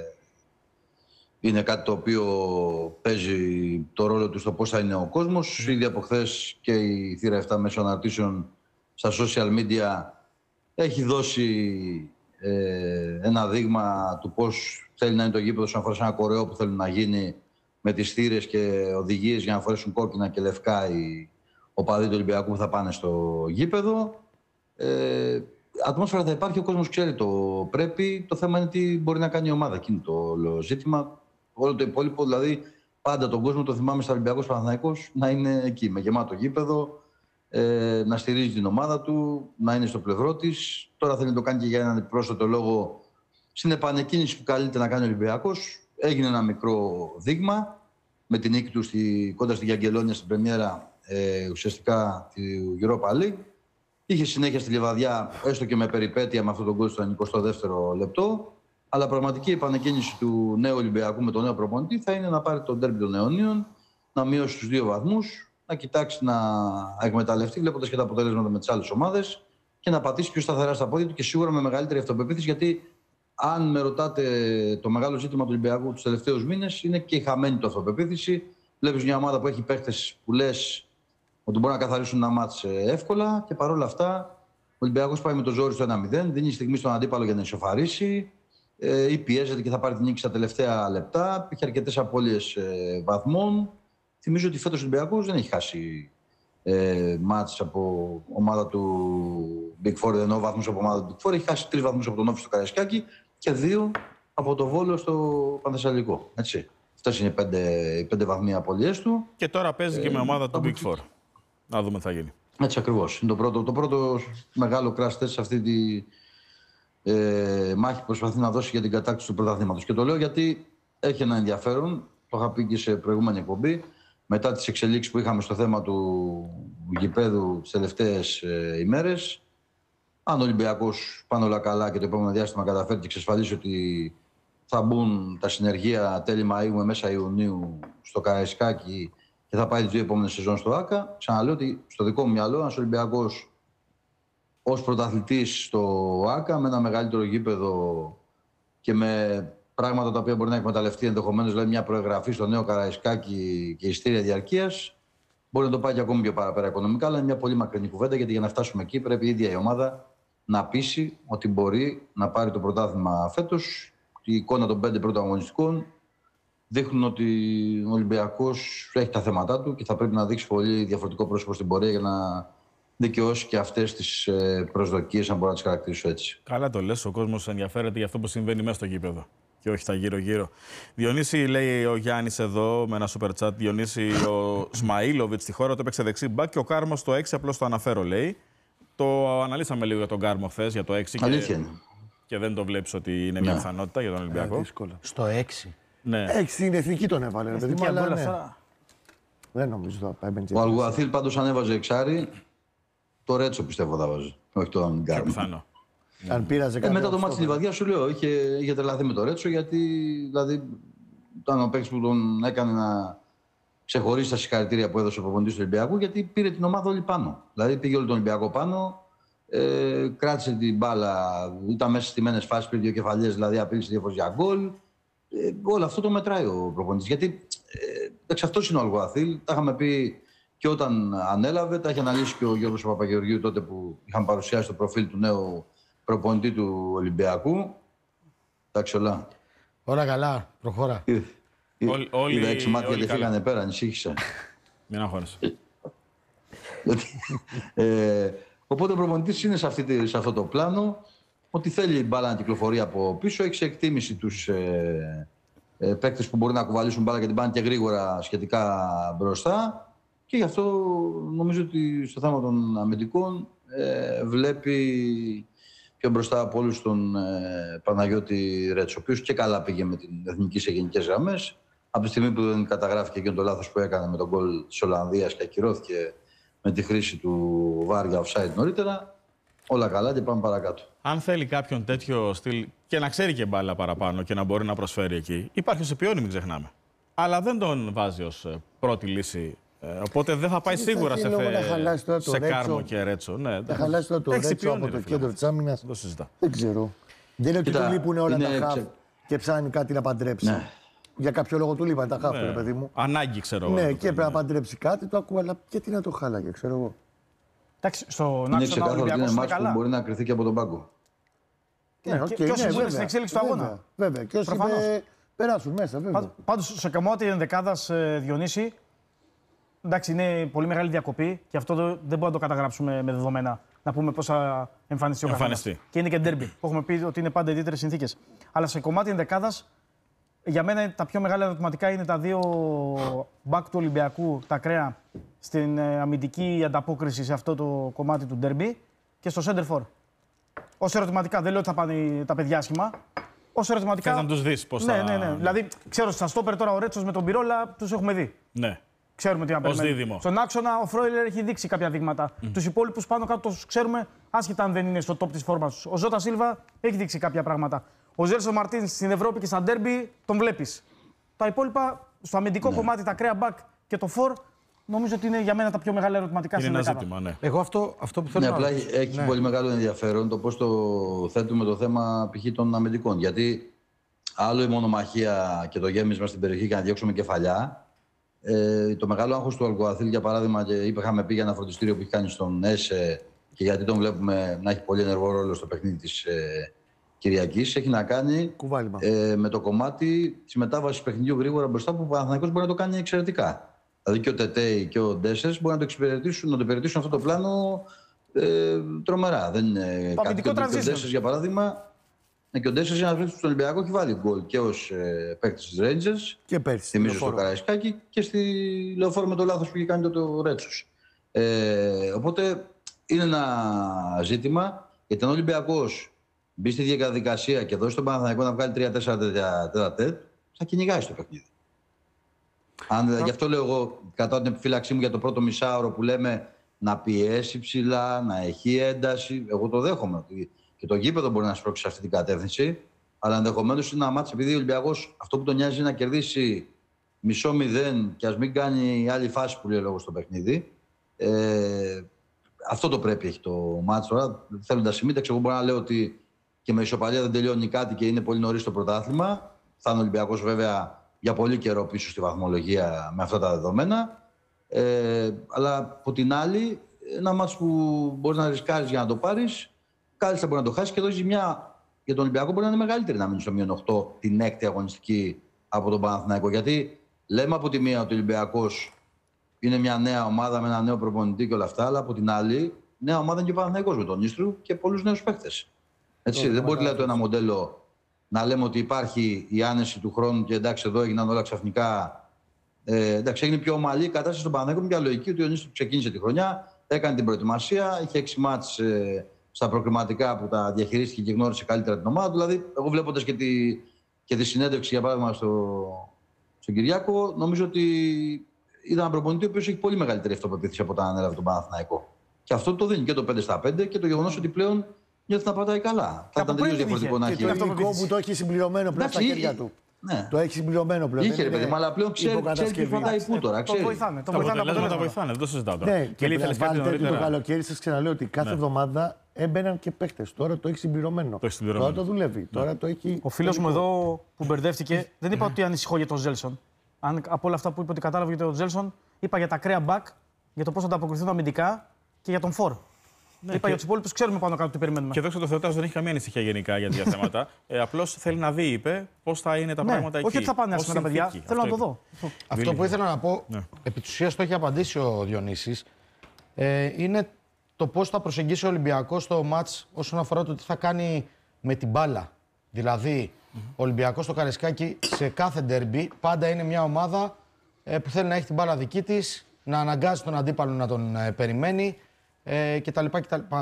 Είναι κάτι το οποίο παίζει το ρόλο του στο πώς θα είναι ο κόσμος. Ήδη από χθες και η Θύρα 7 μέσω αναρτήσεων στα social media έχει δώσει ένα δείγμα του πώς θέλει να είναι το γήπεδο σαν αφορά σε ένα κορεό που θέλει να γίνει με τις θύρες και οδηγίες για να φορέσουν κόκκινα και λευκά οι οπαδοί του Ολυμπιακού που θα πάνε στο γήπεδο. Ατμόσφαιρα θα υπάρχει, ο κόσμος ξέρει το πρέπει. Το θέμα είναι τι μπορεί να κάνει η ομάδα. Εκείνη το όλο ζήτημα. Όλο το υπόλοιπο, δηλαδή πάντα τον κόσμο το θυμάμαι στα Ολυμπιακός Παναθηναϊκός να είναι εκεί, με γεμάτο γήπεδο, να στηρίζει την ομάδα του, να είναι στο πλευρό της. Τώρα θέλει να το κάνει και για έναν πρόσθετο λόγο στην επανεκκίνηση που καλείται να κάνει ο Ολυμπιακός. Έγινε ένα μικρό δείγμα με την νίκη του κοντά στη Γιαγγελόνια στην πρεμιέρα ουσιαστικά του Europa League. Είχε συνέχεια στη Λιβαδιά, έστω και με περιπέτεια με αυτόν τον γκολ στο 22ο λεπτό. Αλλά πραγματική επανεκκίνηση του νέου Ολυμπιακού με τον νέο προπονητή θα είναι να πάρει τον ντέρμπι των αιωνίων, να μειώσει τους 2 βαθμούς, να κοιτάξει να εκμεταλλευτεί, βλέποντας και τα αποτέλεσματα με τις άλλες ομάδες και να πατήσει πιο σταθερά στα πόδια του και σίγουρα με μεγαλύτερη αυτοπεποίθηση. Γιατί αν με ρωτάτε, το μεγάλο ζήτημα του Ολυμπιακού τους τελευταίους μήνες είναι και η χαμένη του αυτοπεποίθηση. Βλέπεις μια ομάδα που έχει παίχτες που λες ότι μπορούν να καθαρίσουν ένα μάτς εύκολα και παρόλα αυτά ο Ολυμπιακός πάει με το ζόρι στο 1-0, δίνει στιγμή στον αντίπαλο για να ισοφαρίσει. Ή πιέζεται και θα πάρει την νίκη στα τελευταία λεπτά. Έχει αρκετές απώλειες βαθμών. Θυμίζω ότι φέτος ο Ολυμπιακός δεν έχει χάσει μάτς από ομάδα του Big Four, εννοώ βαθμούς από ομάδα του Big Four. Έχει χάσει 3 βαθμούς από τον Όφη στο Καραϊσκάκι και 2 από το Βόλο στο Πανθεσσαλικό. Έτσι. Αυτές είναι οι 5 βαθμοί απώλειες του. Και τώρα παίζει και με ομάδα του Big Four. Να δούμε τι θα γίνει. Έτσι ακριβώς. Είναι το πρώτο μεγάλο crash test σε αυτή τη μάχη που προσπαθεί να δώσει για την κατάκτηση του πρωταθλήματος. Και το λέω γιατί έχει ένα ενδιαφέρον, το είχα πει και σε προηγούμενη εκπομπή, μετά τις εξελίξεις που είχαμε στο θέμα του γηπέδου τις τελευταίες ημέρες. Αν ο Ολυμπιακός πάνε όλα καλά και το επόμενο διάστημα καταφέρει και εξασφαλίσει ότι θα μπουν τα συνεργεία τέλη Μαΐου με μέσα Ιουνίου στο Καραϊσκάκι και θα πάει τις 2 επόμενες σεζόν στο ΆΚΑ, ξαναλέω ότι στο δικό μου μυαλό, ένας Ολυμπιακός ως πρωταθλητής στο ΆΚΑ, με ένα μεγαλύτερο γήπεδο και με πράγματα τα οποία μπορεί να εκμεταλλευτεί ενδεχομένως, δηλαδή μια προεγγραφή στο νέο Καραϊσκάκι και ειστήρια διαρκείας, μπορεί να το πάει και ακόμη πιο παραπέρα οικονομικά, αλλά είναι μια πολύ μακρινή κουβέντα γιατί για να φτάσουμε εκεί πρέπει η ίδια η ομάδα να πείσει ότι μπορεί να πάρει το πρωτάθλημα φέτος. Η εικόνα των 5 πρώτων αγωνιστικών δείχνουν ότι ο Ολυμπιακός έχει τα θέματα του και θα πρέπει να δείξει πολύ διαφορετικό πρόσωπο στην πορεία για να δικαιώσει και αυτές τις προσδοκίες, αν μπορώ να τις χαρακτηρίσω έτσι. Καλά το λες, ο κόσμος ενδιαφέρεται για αυτό που συμβαίνει μέσα στο γήπεδο και όχι τα γύρω-γύρω. Διονύση, λέει ο Γιάννης εδώ με ένα super chat, Διονύση, ο Σμαΐλοβιτς στη χώρα του έπαιξε δεξί μπακ και ο Κάρμο στο 6, απλώς το αναφέρω, λέει. Το αναλύσαμε λίγο για τον Κάρμο χθες, για το 6. Αλήθεια είναι. Και δεν το βλέπεις ότι είναι μια πιθανότητα για τον Ολυμπιακό. Στο 6. Ναι. 6 στην εθνική τον έβαλε. Εθνική αλλά ναι. Δεν νομίζω θα πάει. Ο Αλγουαθίλ πάντως ανέβαζε εξάρι. Το Ρέτσο πιστεύω θα βάζει. Όχι τον Γκάρμο. Πιθανό. Αν πήραζε κάτι. Μετά το μάτι στη Λιβαδιά σου λέω, είχε τρελαθεί με το Ρέτσο γιατί δηλαδή, ήταν ο παίκτης που τον έκανε να ξεχωρίσει τα συγχαρητήρια που έδωσε ο προπονητής του Ολυμπιακού, γιατί πήρε την ομάδα όλη πάνω. Δηλαδή πήγε όλο τον Ολυμπιακό πάνω, κράτησε την μπάλα, ήταν μέσα στις στιμένες φάσεις, πήρε 2 κεφαλιές, δηλαδή απείλησε 2 φορές για γκολ. Όλο αυτό το μετράει ο προπονητής. Γιατί αυτός είναι ο Αλγουαθίλ, τα είχαμε πει και όταν ανέλαβε, τα είχε αναλύσει και ο Γιώργος Παπαγεωργίου τότε που είχαν παρουσιάσει το προφίλ του νέου προπονητή του Ολυμπιακού. Εντάξει, όλα. Όλα καλά, προχώρα. Είδα 6 μάτια και φύγανε πέρα, ανησύχησα. Μην αγχώνεσαι. Οπότε ο προπονητής είναι σε αυτό το πλάνο, ότι θέλει η μπάλα να κυκλοφορεί από πίσω, έχει σε εκτίμηση τους παίκτες που μπορεί να κουβαλήσουν μπάλα και την πάνε και γρήγορα σχετικά μπροστά. Και γι' αυτό νομίζω ότι στο θέμα των αμυντικών βλέπει πιο μπροστά από όλους τον Παναγιώτη Ρέτσο, ο οποίος και καλά πήγε με την εθνική σε γενικές γραμμές, Από τη στιγμή που δεν καταγράφηκε και το λάθος που έκανε με τον γκολ της Ολλανδίας και ακυρώθηκε με τη χρήση του VAR για offside νωρίτερα, όλα καλά και πάμε παρακάτω. Αν θέλει κάποιον τέτοιο στυλ και να ξέρει και μπάλα παραπάνω και να μπορεί να προσφέρει εκεί, υπάρχει ο Σεπιόνι, μην ξεχνάμε. Αλλά δεν τον βάζει ως πρώτη λύση. Οπότε δεν θα πάει σίγουρα σε Κάρμο και Ρέτσο. Ναι, θα χαλάσει τώρα το Ρέτσο από το κέντρο της άμυνας. Δεν ξέρω. Δεν είναι ότι του λείπουν όλα τα χαφ και ψάχνει κάτι να παντρέψει. Ναι. Για κάποιο λόγο του λείπαν τα χαφ, παιδί μου. Ανάγκη, ξέρω εγώ. Ναι, και πρέπει να παντρέψει κάτι, το ακούω, αλλά γιατί να το χάλαγε, ξέρω εγώ. Εντάξει, στον είναι ξεκάθαρο ότι είναι μάτς που μπορεί να κρυθεί και από τον πάγκο. Ναι, και όσοι είναι στην εξέλιξη του αγώνα. Βέβαια, και όσοι περάσουν μέσα, βέβαια. Πάντως, σε καμώτη ενδεκάδας, Διονύση, εντάξει, είναι πολύ μεγάλη διακοπή και αυτό δεν μπορούμε να το καταγράψουμε με δεδομένα. Να πούμε πώς θα εμφανιστεί ο καθένας. Και είναι και ντέρμπι, που έχουμε πει ότι είναι πάντα ιδιαίτερες συνθήκες. Αλλά σε κομμάτι ενδεκάδας, για μένα τα πιο μεγάλα ερωτηματικά είναι τα δύο μπακ του Ολυμπιακού, τα ακραία, στην αμυντική ανταπόκριση σε αυτό το κομμάτι του ντέρμπι και στο center for. Ως ερωτηματικά, δεν λέω ότι θα πάνε τα παιδιά άσχημα. Ως ερωτηματικά. Θες να τους δεις πώς θα. Ναι. Δηλαδή, ξέρω στα στόπερ τώρα ο Ρέτσος με τον Πυρόλα τους έχουμε δει. Ναι. Ξέρουμε τι να περιμένουμε. Στον άξονα ο Φρόιλερ έχει δείξει κάποια δείγματα. Τους υπόλοιπους πάνω κάτω τους ξέρουμε, άσχετα αν δεν είναι στο top της φόρμας τους. Ο Ζώτα Σίλβα έχει δείξει κάποια πράγματα. Ο Ζέλσον Μαρτίν στην Ευρώπη και στα ντέρμπι τον βλέπεις. Τα υπόλοιπα, στο αμυντικό κομμάτι, τα κρέα back και το for, νομίζω ότι είναι για μένα τα πιο μεγάλα ερωτηματικά στην Ελλάδα. Είναι ένα ζήτημα, ναι. Εγώ αυτό που θέλω να απλά έχει πολύ μεγάλο ενδιαφέρον το πώς το θέτουμε το θέμα π.χ. των αμυντικών. Γιατί άλλο η μονομαχία και το γέμισμα στην περιοχή και να διώξουμε κεφαλιά. Το μεγάλο άγχος του Αλκοαθήλ, για παράδειγμα, και είχαμε πει για ένα φροντιστήριο που έχει κάνει στον ΕΣΕ και γιατί τον βλέπουμε να έχει πολύ ενεργό ρόλο στο παιχνίδι της Κυριακής, έχει να κάνει με το κομμάτι της μετάβασης παιχνιδιού γρήγορα μπροστά που ο Παναθηναϊκός μπορεί να το κάνει εξαιρετικά. Δηλαδή και ο Τετέι και ο Ντέσσερς μπορεί να το υπηρετήσουν αυτό το πλάνο τρομερά. Δεν είναι κάτι και ο Ντέσσερς, για παράδειγμα. Και ο Ντέσσερς είναι ένας παίκτης στον Ολυμπιακό, έχει βάλει γκολ και ως παίκτης της Rangers. Και πέρσι. Θυμίζω στο Καραϊσκάκι και στη Λεωφόρο με το λάθος που είχε κάνει το Ρέτσος. Οπότε είναι ένα ζήτημα, γιατί αν ο Ολυμπιακός μπει στη διαδικασία και δώσει τον Παναθηναϊκό να βγάλει 3-4 τέτα-τέτ, θα κυνηγάει στο παιχνίδι. Γι' αυτό λέω εγώ, κατά την επιφύλαξή μου για το πρώτο μισάωρο που λέμε να πιέσει ψηλά, να έχει ένταση, εγώ το δέχομαι. Και το γήπεδο μπορεί να σπρώξει σε αυτή την κατεύθυνση, αλλά ενδεχομένως είναι ένα μάτς, επειδή ο Ολυμπιακός αυτό που τον νοιάζει είναι να κερδίσει 0-0 και ας μην κάνει άλλη φάση που λέει λόγω στο παιχνίδι. Αυτό το πρέπει έχει το μάτς τώρα. Θέλοντας συμμήταξη, εγώ μπορώ να λέω ότι και με ισοπαλία δεν τελειώνει κάτι και είναι πολύ νωρίς το πρωτάθλημα. Θα είναι ο Ολυμπιακός βέβαια για πολύ καιρό πίσω στη βαθμολογία με αυτά τα δεδομένα. Αλλά από την άλλη, ένα μάτς που μπορεί να ρισκάρεις για να το πάρεις, κάλλιστα μπορεί να το χάσει και εδώ η ζημιά για τον Ολυμπιακό μπορεί να είναι μεγαλύτερη να μείνει στο -8 την έκτη αγωνιστική από τον Παναθηναϊκό. Γιατί λέμε από τη μία ότι ο Ολυμπιακός είναι μια νέα ομάδα με ένα νέο προπονητή και όλα αυτά, αλλά από την άλλη, νέα ομάδα είναι και ο Παναθηναϊκός με τον Ίστρου και πολλούς νέους παίκτες. Έτσι, δεν μπορεί δηλαδή το ένα μοντέλο να λέμε ότι υπάρχει η άνεση του χρόνου και εντάξει, εδώ έγιναν όλα ξαφνικά. Εντάξει, έγινε πιο ομαλή η κατάσταση στον Παναθηναϊκό με μια λογική ότι ο Ίστρου ξεκίνησε τη χρονιά, έκανε την προετοιμασία, είχε 6 μάτς στα προκριματικά που τα διαχειρίστηκε και γνώρισε καλύτερα την ομάδα. Δηλαδή, εγώ βλέποντας και τη συνέντευξη, για παράδειγμα, στον Κυριάκο, νομίζω ότι είδα έναν προπονητή ο οποίος έχει πολύ μεγαλύτερη αυτοπεποίθηση από όταν ανέλαβε τον Παναθηναϊκό. Και αυτό το δίνει και το 5-5 και το γεγονός ότι πλέον νιώθει να πατάει καλά. Θα ήταν τελείως διαφορετικό να έχει. Και το υλικό που το έχει συμπληρωμένο πλέον στα χέρια του. Ναι. Το έχει συμπληρωμένο πλέον. Είχε ρε παιδί, αλλά πλέον ξέρει τι φωτάει πού τώρα. Το βοηθάνε. Τα αποτελέσματα βοηθάνε, δεν το συζητάω τώρα. Ναι, και βάλτε το καλοκαίρι, σας ξαναλέω ότι κάθε εβδομάδα έμπαιναν και παίχτες. Τώρα το έχει συμπληρωμένο. Τώρα το δουλεύει. Τώρα το έχει. Ο φίλος μου εδώ που μπερδεύτηκε, δεν είπα ότι ανησυχώ για τον Ζέλσον. Αν από όλα αυτά που είπε ότι κατάλαβε για τον Ζέλσον, είπα για τα κρέα μπακ, για το πώς θα ανταποκριθούν αμυντικά και για τον φορ. Ναι, είπα για τους υπόλοιπους, ξέρουμε πάνω κάτω τι περιμένουμε. Και δόξα τω Θεώ, δεν έχει καμία ανησυχία γενικά για τέτοια θέματα. Απλώς θέλει να δει, είπε, πώς θα είναι τα πράγματα εκεί. Όχι ότι θα πάνε άσχημα τα παιδιά. Θέλω να το δω. Αυτό που ήθελα να πω, επί της ουσίας το έχει απαντήσει ο Διονύσης, είναι το πώς θα προσεγγίσει ο Ολυμπιακός στο μάτς όσον αφορά το τι θα κάνει με την μπάλα. Δηλαδή, ο Ολυμπιακός στο Καραϊσκάκι σε κάθε ντερμπι πάντα είναι μια ομάδα που θέλει να έχει την μπάλα δική της, να αναγκάζει τον αντίπαλο να τον περιμένει κτλ.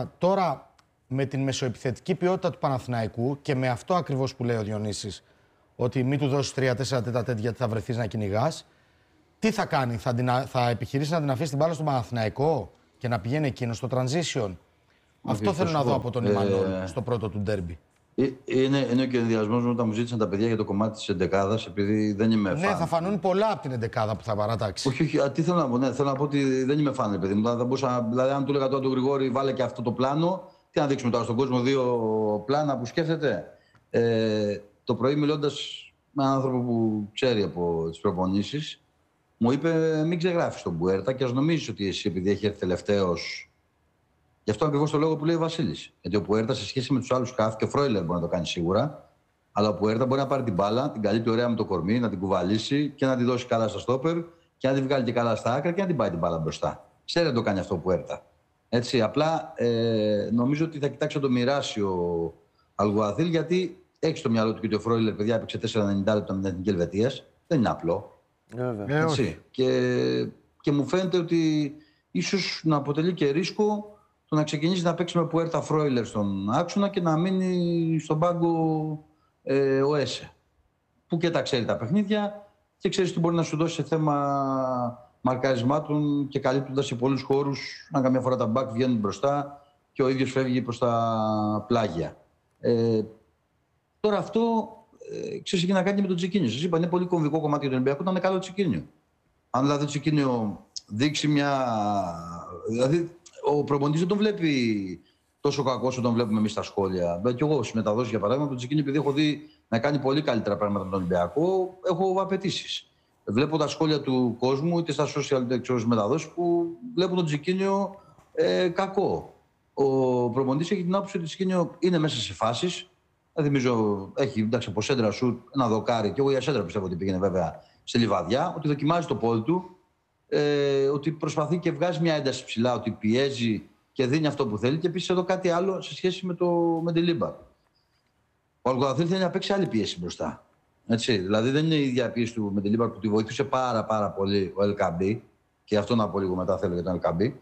Τώρα, με την μεσοεπιθετική ποιότητα του Παναθηναϊκού και με αυτό ακριβώς που λέει ο Διονύσης, ότι μην του δώσεις 3-4 τέτα γιατί θα βρεθείς να κυνηγάς. Τι θα κάνει, θα επιχειρήσει να την αφήσει την μπάλα στον Παναθηναϊκό και να πηγαίνει εκείνο στο transition. Αυτό θέλω να δω από τον Ιμανόλ στο πρώτο του ντέρμπι. Είναι και ο ενδιασμός μου όταν μου ζήτησαν τα παιδιά για το κομμάτι της εντεκάδας, επειδή δεν είμαι φαν. Ναι, θα φανούν πολλά από την εντεκάδα που θα παρατάξει. Όχι, τι θέλω να πω. Ναι, θέλω να πω ότι δεν είμαι φαν, παιδί μου. Δηλαδή, αν του έλεγα τώρα τον Γρηγόρη, βάλε και αυτό το πλάνο, τι να δείξουμε τώρα στον κόσμο, 2 πλάνα που σκέφτεται. Το πρωί, μιλώντας με έναν άνθρωπο που ξέρει από τις προπονήσεις, μου είπε: μην ξεγράφεις τον Μπουέρτα και ας νομίζεις ότι εσύ, επειδή έχει έρθει τελευταίος. Γι' αυτό ακριβώς το λόγο που λέει ο Βασίλης. Γιατί ο Πουέρτα σε σχέση με τους άλλους χαφ και ο Φρόιλερ μπορεί να το κάνει σίγουρα. Αλλά ο Πουέρτα μπορεί να πάρει την μπάλα, την καλύπτει ωραία με το κορμί, να την κουβαλήσει και να τη δώσει καλά στα στόπερ και να τη βγάλει και καλά στα άκρα και να την πάει την μπάλα μπροστά. Ξέρει να το κάνει αυτό ο Πουέρτα. Έτσι, απλά νομίζω ότι θα κοιτάξει να το μοιράσει ο Αλγουαδίλ, γιατί έχει στο μυαλό του και ότι ο Φρόιλερ, παιδιά, έπαιξε 4,90 λεπτά με την Εθνική Ελβετίας. Δεν είναι απλό. Έτσι. Και μου φαίνεται ότι ίσως να αποτελεί και ρίσκο το να ξεκινήσει να παίξει με Πουέρτα Φρόιλερ στον άξονα και να μείνει στον πάγκο ο Έσε. Που και τα ξέρει τα παιχνίδια και ξέρει τι μπορεί να σου δώσει σε θέμα μαρκαρισμάτων και καλύπτοντας σε πολλούς χώρους. Αν καμιά φορά τα μπακ βγαίνουν μπροστά και ο ίδιος φεύγει προς τα πλάγια. Τώρα αυτό ξέρεις, έχει να κάνει με το Τσικίνιο. Σας είπα, είναι πολύ κομβικό κομμάτι για τον Ολυμπιακό, ήταν καλό Τσικίνιο. Αν δηλαδή το Τσικίνιο δείξει μια. Δηλαδή, ο προπονητής δεν τον βλέπει τόσο κακό όσο τον βλέπουμε εμείς στα σχόλια. Και εγώ στις μεταδόσεις, για παράδειγμα, τον Τσικίνιο, επειδή έχω δει να κάνει πολύ καλύτερα πράγματα με τον Ολυμπιακό, έχω απαιτήσεις. Βλέπω τα σχόλια του κόσμου, είτε στα social είτε στις μεταδόσεις, που βλέπουν τον Τσικίνιο κακό. Ο προπονητής έχει την άποψη ότι το Τσικίνιο είναι μέσα σε φάσεις. Θυμίζω, έχει εντάξει, από σέντρα σουτ ένα δοκάρι, και εγώ για σέντρα πιστεύω ότι πήγαινε βέβαια σε λιβαδιά, ότι δοκιμάζει το πόδι του, ότι προσπαθεί και βγάζει μια ένταση ψηλά, ότι πιέζει και δίνει αυτό που θέλει. Και επίσης εδώ κάτι άλλο σε σχέση με την Λίμπα. Ο Αλγουαδίλ θέλει να παίξει άλλη πίεση μπροστά. Έτσι, δηλαδή δεν είναι η ίδια πίεση του με την Λίμπα που τη βοηθούσε πάρα πολύ ο Ελκαμπή, και αυτό να πω λίγο μετά θέλω για τον Ελκαμπή.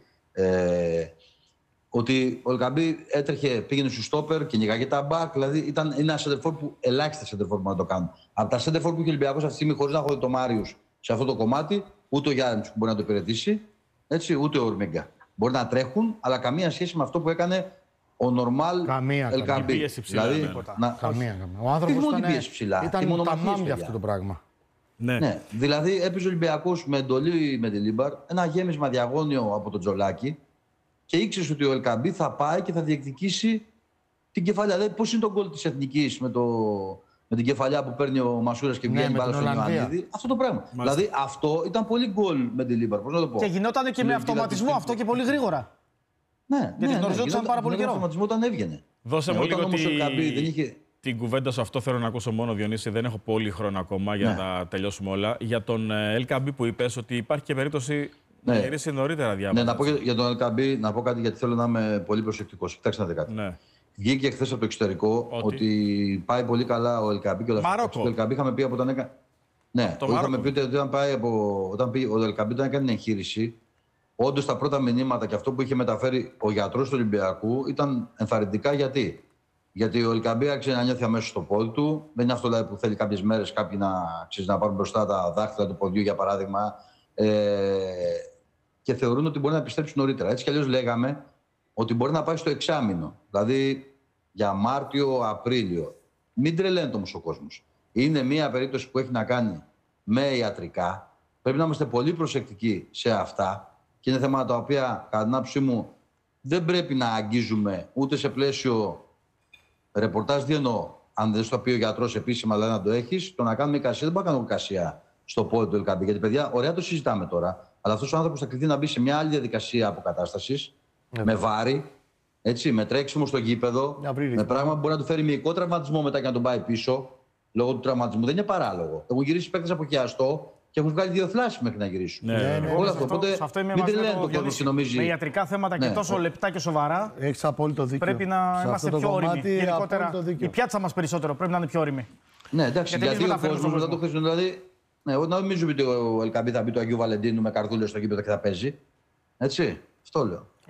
Ότι ο Ελκαμπή έτρεχε, πήγαινε στο στόπερ, κυνηγάγε τα μπακ. Δηλαδή είναι ένα σεντερφόρ που ελάχιστα σεντερφόρ που να το κάνουν. Από τα σεντερφόρ που έχει ο Ολυμπιακός αυτή τη στιγμή, χωρίς να έχω το Μάριους σε αυτό το κομμάτι, ούτε ο Γιάννης που μπορεί να το υπηρετήσει, έτσι, ούτε ο Ορμίγκα. Μπορεί να τρέχουν, αλλά καμία σχέση με αυτό που έκανε ο νορμάλ Ελκαμπή. Δηλαδή, καμία. Ο άνθρωπος ήταν ταμάμ για αυτό το πράγμα. Ναι. Δηλαδή έπαιζε ο Ολυμπιακός με εντολή με τη Λίμπαρ, ένα γέμισμα διαγώνιο από τον Τζολάκη. Και ήξερε ότι ο Ελκαμπή θα πάει και θα διεκδικήσει την κεφαλιά. Δηλαδή, πώς είναι το γκολ της Εθνικής με την κεφαλιά που παίρνει ο Μασούρας και βγαίνει μπάλα στον Ιωαννίδη. Αυτό το πράγμα. Μάλιστα. Δηλαδή, αυτό ήταν πολύ γκολ με την Λίμπαρ. Πώς να το πω. Και γινόταν και με αυτοματισμό αυτό και πολύ γρήγορα. Ναι, γιατί γνωριζόντουσαν πάρα πολύ καιρό. Με αυτοματισμό όταν έβγαινε. Δώσε μου λίγο την κουβέντα σου, αυτό θέλω να ακούσω μόνο, Διονύση. Δεν έχω πολύ χρόνο ακόμα για να τα τελειώσουμε όλα. Για τον Ελκαμπή που είπες ότι υπάρχει και περίπτωση. Ναι, γυρίσει νωρίτερα διάβασα. Ναι, να πω για τον Ελκαμπή, να πω κάτι γιατί θέλω να είμαι πολύ προσεκτικός. Κοιτάξτε να δείτε κάτι. Ναι. Βγήκε χθες από το εξωτερικό ότι πάει πολύ καλά ο Ελκαμπή και ο Μαρόκο. Ο Ελκαμπή είχαμε πει από όταν έκανε. Ναι, είχαμε πει ότι όταν ο Ελκαμπή όταν έκανε την εγχείρηση, όντως τα πρώτα μηνύματα και αυτό που είχε μεταφέρει ο γιατρός του Ολυμπιακού ήταν ενθαρρυντικά. Γιατί ο Ελκαμπή άρχισε να νιώθει αμέσως στο πόδι του. Δεν είναι αυτό δηλαδή, που θέλει κάποιες μέρες κάποιοι να πάρουν μπροστά τα δάχτυλα του ποδιού, για παράδειγμα. Και θεωρούν ότι μπορεί να επιστρέψει νωρίτερα. Έτσι κι αλλιώς λέγαμε ότι μπορεί να πάει στο εξάμηνο. Δηλαδή για Μάρτιο-Απρίλιο. Μην τρελαίνεται όμως ο κόσμος. Είναι μια περίπτωση που έχει να κάνει με ιατρικά. Πρέπει να είμαστε πολύ προσεκτικοί σε αυτά. Και είναι θέματα τα οποία, κατά την άποψή μου, δεν πρέπει να αγγίζουμε ούτε σε πλαίσιο ρεπορτάζ. Τι εννοώ, αν δεν στο πει ο γιατρός επίσημα, αλλά να το έχεις, το να κάνουμε εικασία. Δεν μπορεί να κάνουμε εικασία στο πόδι του Ελκαμπή. Γιατί, παιδιά, ωραία το συζητάμε τώρα. Αλλά αυτός ο άνθρωπος θα κληθεί να μπει σε μια άλλη διαδικασία αποκατάστασης, με βάρη, έτσι, με τρέξιμο στο γήπεδο, με πράγμα που μπορεί να του φέρει μυϊκό τραυματισμό μετά και να τον πάει πίσω, λόγω του τραυματισμού. Δεν είναι παράλογο. Έχουν γυρίσει παίκτες από χιαστό και έχουν βγάλει 2 θλάσεις μέχρι να γυρίσουν. Όλο αυτό. Οπότε μην τρελαίνει το κόσμο και νομίζει. Με ιατρικά θέματα και τόσο λεπτά και σοβαρά. Έχεις απόλυτο δίκιο. Πρέπει να είμαστε πιο όριμοι. Γενικότερα, η πιάτσα μας περισσότερο πρέπει να είναι πιο όριμη. Ναι, εντάξει, γιατί ο κόσμος μετά το χρήσιμο. Δηλαδή, ναι, εγώ νομίζω ότι ο Ελκαμπή θα μπει του Αγίου Βαλεντίνου με καρδούλες στο γήπεδο και θα παίζει. Έτσι, αυτό λέω.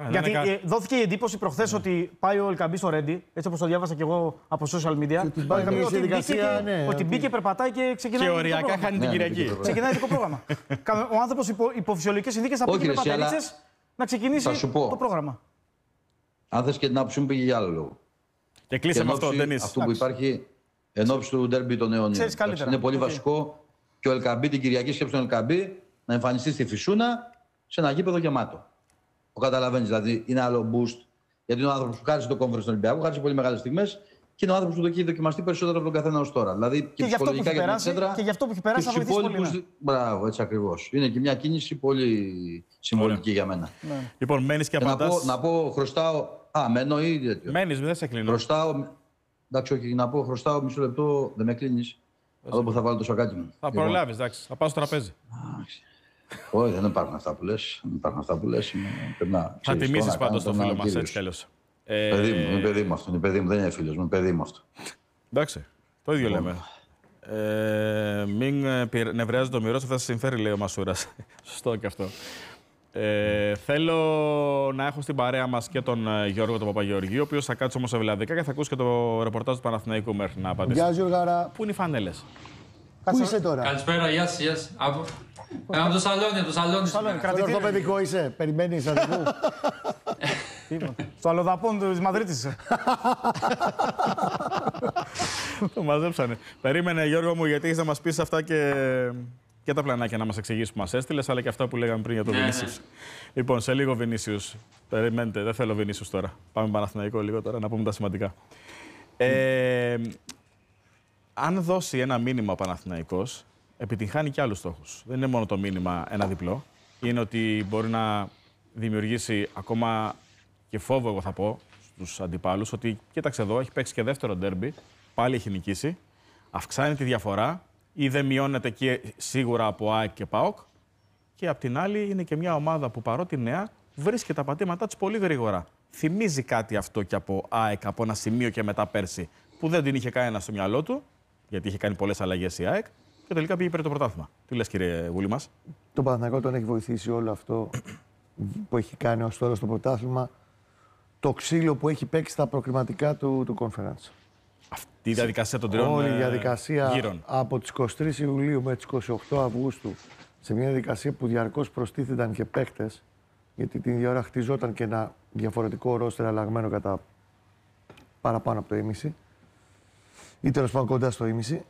Γιατί δόθηκε η εντύπωση προχθές ότι πάει ο Ελκαμπή στο Ρέντι, έτσι όπως το διάβασα και εγώ από social media. Ότι μπήκε, περπατάει και ξεκινάει. Και οριακά χάνει την Κυριακή. Ξεκινάει το πρόγραμμα. Ο άνθρωπος υπό φυσιολογικές συνθήκες θα πήγε με πατερίτσες να ξεκινήσει το πρόγραμμα. Αν θες και την άποψή μου, πήγε για άλλο λόγο. Και κλείσαμε αυτό, Ντενίς. Αυτό που υπάρχει εν ώψη του ντέρμπι των αιωνίων. Είναι πολύ βασικό και ο Ελκαμπή την Κυριακή, σκέψε τον Ελκαμπή, να εμφανιστεί στη Φυσούνα σε ένα γήπεδο γεμάτο. Το καταλαβαίνεις, δηλαδή είναι άλλο boost. Γιατί είναι ο άνθρωπος που χάρισε το κόμφερες στον Ολυμπιακό, χάρισε πολύ μεγάλες στιγμές και είναι ο άνθρωπος που το έχει δοκιμαστεί περισσότερο από τον καθένα ως τώρα. Δηλαδή και ψυχολογικά για την εξέδρα. Και γι' αυτό που έχει περάσει θα βοηθήσει πολύ. Μπράβο, έτσι ακριβώς. Είναι και μια κίνηση πολύ συμβολική για μένα. Ναι. Λοιπόν, μένεις και απαντάς. Να πω, χρωστάω. Μένω ή τέτοιο. Μένεις, δεν σε κλείνω. Χρωστάω. Εντάξει, όχι, να πω, χρωστάω μισό λεπτό, δεν με κλείνεις. Εδώ που θα βάλω το σακάκι μου. Θα προλάβεις, εντάξει. Θα πάω στο τραπέζι. Όχι, δεν υπάρχουν αυτά που λες. Θα τιμήσεις πάντως το φίλο μας έτσι κι αλλιώς. Είναι παιδί μου αυτό. Είναι παιδί μου, δεν είναι φίλος μου. Είναι παιδί μου αυτό. Εντάξει, το ίδιο λέμε. Μην νευριάζει το μυρός, θα σας συμφέρει, λέει ο Μασούρας. Σωστό και αυτό. Θέλω να έχω στην παρέα μας και τον Γιώργο τον Παπαγεωργίου, ο οποίος θα κάτσει όμως ευλαβικά και θα ακούσει και το ρεπορτάζ του Παναθηναϊκού μέχρι να απαντήσει. Γεια σου, Γιώργαρα. Πού είναι οι φανέλες? Πού είσαι τώρα? Καλησπέρα, γεια σας. Από το σαλόνι, το σαλόνι. Στο ορθοπαιδικό είσαι, περιμένεις να δει. Στο αλλοδαπών της Μαδρίτης είσαι. Το μαζέψανε. Περίμενε, Γιώργο μου, γιατί έχεις να μας πεις αυτά και τα πλανάκια να μας εξηγήσεις που μας έστειλες, αλλά και αυτά που λέγαμε πριν για τον Βινίσιους. Λοιπόν, σε λίγο Βινίσιους. Περιμένετε, δεν θέλω Βινίσιους τώρα. Πάμε Παναθηναϊκό λίγο τώρα, να πούμε τα σημαντικά. Αν δώσει ένα μήνυμα ο Παναθηναϊκός, επιτυγχάνει και άλλους στόχους. Δεν είναι μόνο το μήνυμα ένα διπλό. Είναι ότι μπορεί να δημιουργήσει ακόμα και φόβο, εγώ θα πω, στους αντιπάλους, ότι κοίταξε εδώ, έχει παίξει και δεύτερο ντέρμπι, πάλι έχει νικήσει, αυξάνει τη διαφορά ή δεν μειώνεται και σίγουρα από ΑΕΚ και ΠΑΟΚ. Και απ' την άλλη είναι και μια ομάδα που παρότι νέα βρίσκει τα πατήματά της πολύ γρήγορα. Θυμίζει κάτι αυτό και από ΑΕΚ από ένα σημείο και μετά πέρσι που δεν την είχε κανένα στο μυαλό του, γιατί είχε κάνει πολλές αλλαγές η ΑΕΚ και τελικά πήγε πήρε το πρωτάθλημα. Τι λες, κύριε Βούλη μας? Το Παναθηναϊκό τον έχει βοηθήσει όλο αυτό που έχει κάνει ως τώρα στο πρωτάθλημα, το ξύλο που έχει παίξει στα προκριματικά του Conference. Αυτή η διαδικασία των τριών όλη η διαδικασία γύρων. Από τις 23 Ιουλίου με τις 28 Αυγούστου, σε μια διαδικασία που διαρκώς προστίθενταν και παίκτες, γιατί την ίδια ώρα χτιζόταν και ένα διαφορετικό ρόστερ αλλαγμένο κατά παραπάνω από το ίμιση, ή τέλος πάντων κοντά στο ίμιση.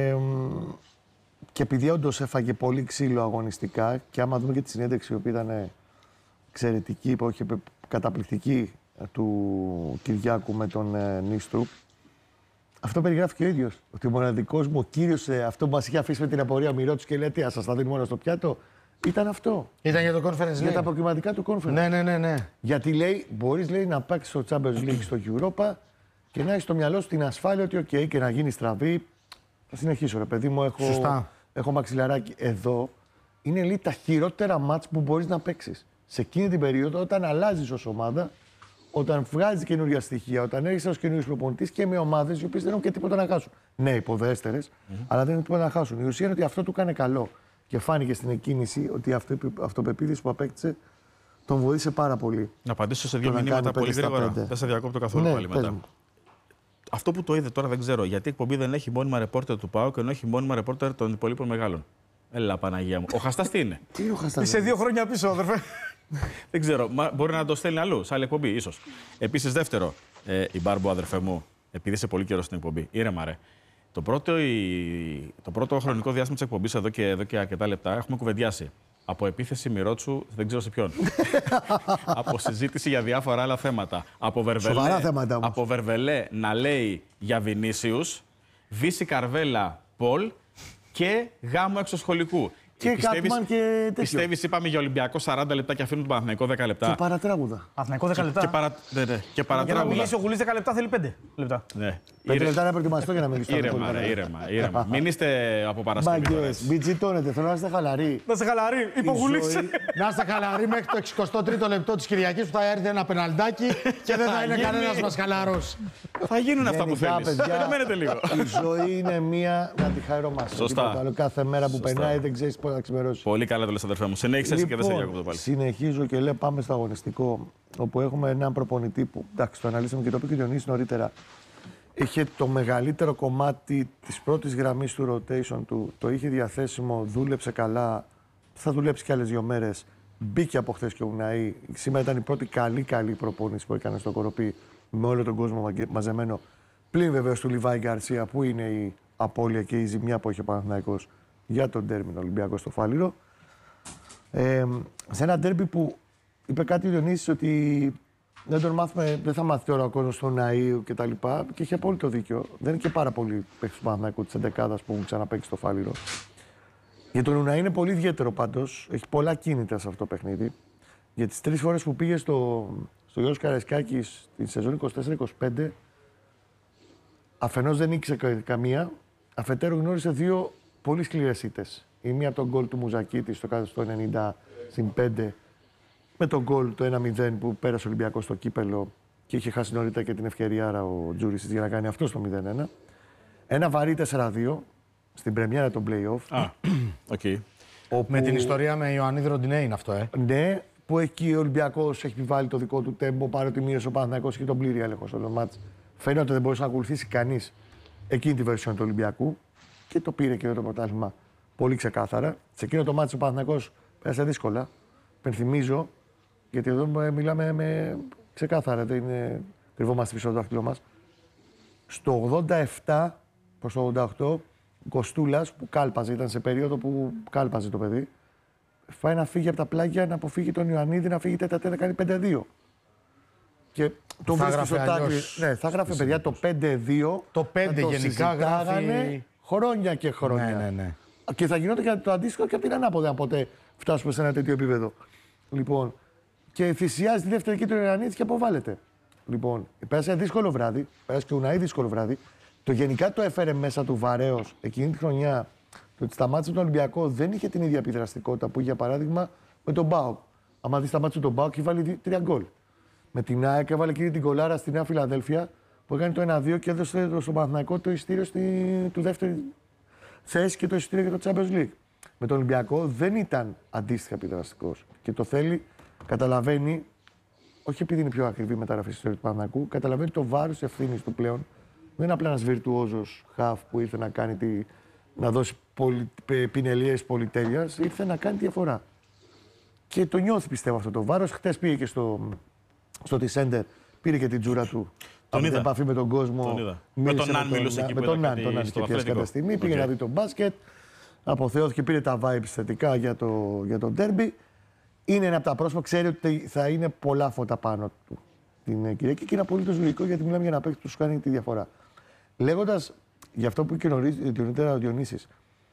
Και επειδή όντως έφαγε πολύ ξύλο αγωνιστικά, και άμα δούμε και τη συνέντευξη που ήταν εξαιρετική, που είχε καταπληκτική του Κυριάκου με τον Νίστρου, αυτό περιγράφει και ο ίδιος. Ότι ο μοναδικός μου, ο κύριος, αυτό που μας είχε αφήσει με την απορία, ο Μυρώτης και λέει: τι, ας σας τα δίνει μόνο στο πιάτο. Ήταν αυτό. Ήταν για το Conference League. Για τα προκριματικά του Conference. Ναι. Γιατί λέει, μπορείς να παίξεις στο Champions League, στο Europa και να έχεις στο μυαλό σου την ασφάλεια ότι OK, και να γίνει στραβή. Θα συνεχίσω, ρε παιδί μου. Έχω μαξιλαράκι εδώ. Είναι λίγο τα χειρότερα μάτς που μπορείς να παίξεις. Σε εκείνη την περίοδο, όταν αλλάζεις ως ομάδα, όταν βγάζεις καινούργια στοιχεία, όταν έρχεσαι ως καινούργιος προπονητής και με ομάδες οι οποίες δεν έχουν και τίποτα να χάσουν. Ναι, υποδέστερες, αλλά δεν έχουν τίποτα να χάσουν. Η ουσία είναι ότι αυτό του κάνει καλό. Και φάνηκε στην εκκίνηση ότι η αυτοπεποίθηση που απέκτησε τον βοήθησε πάρα πολύ. Να απαντήσω σε δύο μηνύματα πολύ γρήγορα. Δεν σε διακόπτω καθόλου πάλι μετά. Αυτό που το είδε τώρα δεν ξέρω. Γιατί η εκπομπή δεν έχει μόνιμα ρεπόρτερ του ΠΑΟΚ και ενώ έχει μόνιμα ρεπόρτερ των υπολείπων μεγάλων. Έλα, Παναγία μου. Ο Χαστάς τι είναι? Τι είναι ο Χαστάς? Είσαι 2 χρόνια πίσω, αδερφέ. Δεν ξέρω. Μπορεί να το στέλνει αλλού, σε άλλη εκπομπή, ίσως. Επίσης, δεύτερο, η Μπάρμπο, αδερφέ μου, επειδή είσαι πολύ καιρό στην εκπομπή, ήρεμα ρε. Το πρώτο χρονικό διάστημα της εκπομπής, εδώ και αρκετά λεπτά, έχουμε κουβεντιάσει. Από επίθεση Μυρότσου, δεν ξέρω σε ποιον. Από συζήτηση για διάφορα άλλα θέματα. Από Βερβελέ να λέει για Βινίσιους, Βύση Καρβέλα Πολ και γάμο εξωσχολικού. Και Κάτμαν και τέτοιο. Πιστεύεις, είπαμε για Ολυμπιακό 40 λεπτά και αφήνουν τον Παναθηναϊκό 10 λεπτά. Και παρατράγουδα. Παναθηναϊκό 10 λεπτά. Και παρατράγουδα. Για να μιλήσει ο Γουλής 10 λεπτά θέλει 5 λεπτά. Ναι. 5 λεπτά να προετοιμαστώ για να μιλήσω. Ήρεμα. Μην είστε από Παρασκευή. Μην τζιτώνετε, θέλω να είστε χαλαροί. Να είστε χαλαροί, είπε ο Γουλής. Να είστε χαλαροί μέχρι το 63ο λεπτό της Κυριακής που θα έρθει ένα πεναλτάκι και δεν θα είναι κανένας μας χαλαρός. Θα γίνουν αυτά που θέλεις. Περιμένετε λίγο. Η ζωή είναι μία να τη χαρόμαστε. Σωστά. Κάθε μέρα που περνάει δεν ξέρεις να ξημερώσει. Πολύ καλά το λες, αδερφέ μου. Συνέχισε και δεν σε διακόπτω πάλι. Συνεχίζω και λέω πάμε στο αγωνιστικό, όπου έχουμε έναν προπονητή που, εντάξει, το αναλύσαμε και το είπε και ο Διονύσης νωρίτερα. Είχε το μεγαλύτερο κομμάτι της πρώτης γραμμής του rotation του, το είχε διαθέσιμο, δούλεψε καλά, θα δουλέψει και άλλες 2 μέρες. Μπήκε από χθες και ο Ουναή. Σήμερα ήταν η πρώτη καλή προπόνηση που έκανε στο Κοροπή με όλο τον κόσμο μαζεμένο. Πλην βεβαίως του Λιβάη Γκαρσία, που είναι η απώλεια και η ζημιά που έχει ο Παναθηναϊκός για τον ντέρμπι Ολυμπιακό στο Φάληρο. Σε ένα ντέρμπι που είπε κάτι ο Διονύσης ότι δεν θα μάθει τώρα ο κόσμος στον Ναΐου κτλ. Και είχε απόλυτο δίκιο. Δεν είναι και πάρα πολλοί παίκτες του Παναθηναϊκού της 11ας που έχουν ξαναπαίξει στο Φάληρο. Για τον Ουναή είναι πολύ ιδιαίτερο πάντως. Έχει πολλά κίνητρα σε αυτό το παιχνίδι. Για τις 3 φορές που πήγε στο Γιώργος Καραϊσκάκης τη σεζόν 24-25, αφενός δεν ήξερε καμία, αφετέρου γνώρισε 2 πολύ σκληρές ήττες. Η μία από τον γκολ του Μουζακίτη στο 90-5, με τον γκολ το 1-0 που πέρασε ο Ολυμπιακός στο κύπελο και είχε χάσει νωρίτερα και την ευκαιρία ο Τζούρισης για να κάνει αυτό στο 0-1. Ένα βαρύ 4-2 στην πρεμιέρα των play-off. Okay. Όπου... Με την ιστορία με Ιωαννίδη Ροντινέ είναι αυτό, Ναι, που εκεί ο Ολυμπιακός έχει επιβάλει το δικό του τέμπο, παρότι μείωσε ο Παναθηναϊκός και τον πλήρη έλεγχο στο μάτς. Φαίνεται ότι δεν μπορούσε να ακολουθήσει κανείς εκείνη τη βερσιόν του Ολυμπιακού και το πήρε και το πρωτάθλημα πολύ ξεκάθαρα. Σε εκείνο το μάτς ο Παναθηναϊκός πέρασε δύσκολα. Πενθυμίζω, γιατί εδώ μιλάμε ξεκάθαρα, δεν κρυβόμαστε πίσω από το δάχτυλό μας. Στο 87 προς το 88, Κοστούλας που κάλπαζε, ήταν σε περίοδο που κάλπαζε το παιδί, φάει να φύγει από τα πλάγια, να αποφύγει τον Ιωαννίδη, να φύγει τέτα να κάνει 5-2. Και τον βρίσκει στο τάκλι. Ναι, θα γράφει παιδιά το 5-2. Το 5 γενικά γράφει χρόνια και χρόνια. Ναι. Και θα γινόταν και το αντίστοιχο και από την ανάποδα, αν ποτέ φτάσουμε σε ένα τέτοιο επίπεδο. Λοιπόν, και θυσιάζει τη δεύτερη εκεί του Ιωαννίδη και αποβάλλεται. Λοιπόν, πέρασε ένα δύσκολο βράδυ, πέρασε και Ουναή δύσκολο βράδυ. Το γενικά το έφερε μέσα του βαρέως εκείνη τη χρονιά. Το ότι σταμάτησε τον Ολυμπιακό δεν είχε την ίδια επιδραστικότητα που είχε για παράδειγμα με τον ΠΑΟΚ. άμα δει τα μάτια του τον ΠΑΟΚ, έχει βάλει 3 γκολ. Με την ΑΕΚ έβαλε εκείνη την κολάρα στη Νέα Φιλαδέλφια που έκανε το 1-2 και έδωσε στον Παναθηναϊκό το εισιτήριο του δεύτερη θέση και το εισιτήριο για το Champions League. Με τον Ολυμπιακό δεν ήταν αντίστοιχα επιδραστικός. Και το θέλει, καταλαβαίνει, όχι επειδή είναι πιο ακριβή μεταγραφή στη ιστορία του Παναθηναϊκού, καταλαβαίνει το βάρος ευθύνης του πλέον. Δεν είναι απλά ένας βιρτουόζος χαφ που ήρθε να, κάνει να δώσει πινελιές πολυτέλειας, ήρθε να κάνει τη διαφορά. Και το νιώθει πιστεύω αυτό το βάρος. Χτες πήγε και στο Τισέντερ, πήρε και την τζούρα του. Τον είδα. Επαφή με τον κόσμο. Με τον Αν μιλούσε εκεί που τον Αν κάποια στιγμή. Πήγε να δει τον μπάσκετ. Αποθεώθηκε, πήρε τα vibes θετικά για το ντέρμπι. Είναι ένα από τα πρόσωπα, ξέρει ότι θα είναι πολλά φώτα πάνω του την Κυριακή και είναι απολύτως λογικό γιατί μιλάμε για ένα παίκτη που σου κάνει τη διαφορά. Λέγοντας για αυτό που είπε νωρίτερα ο Διονύσης,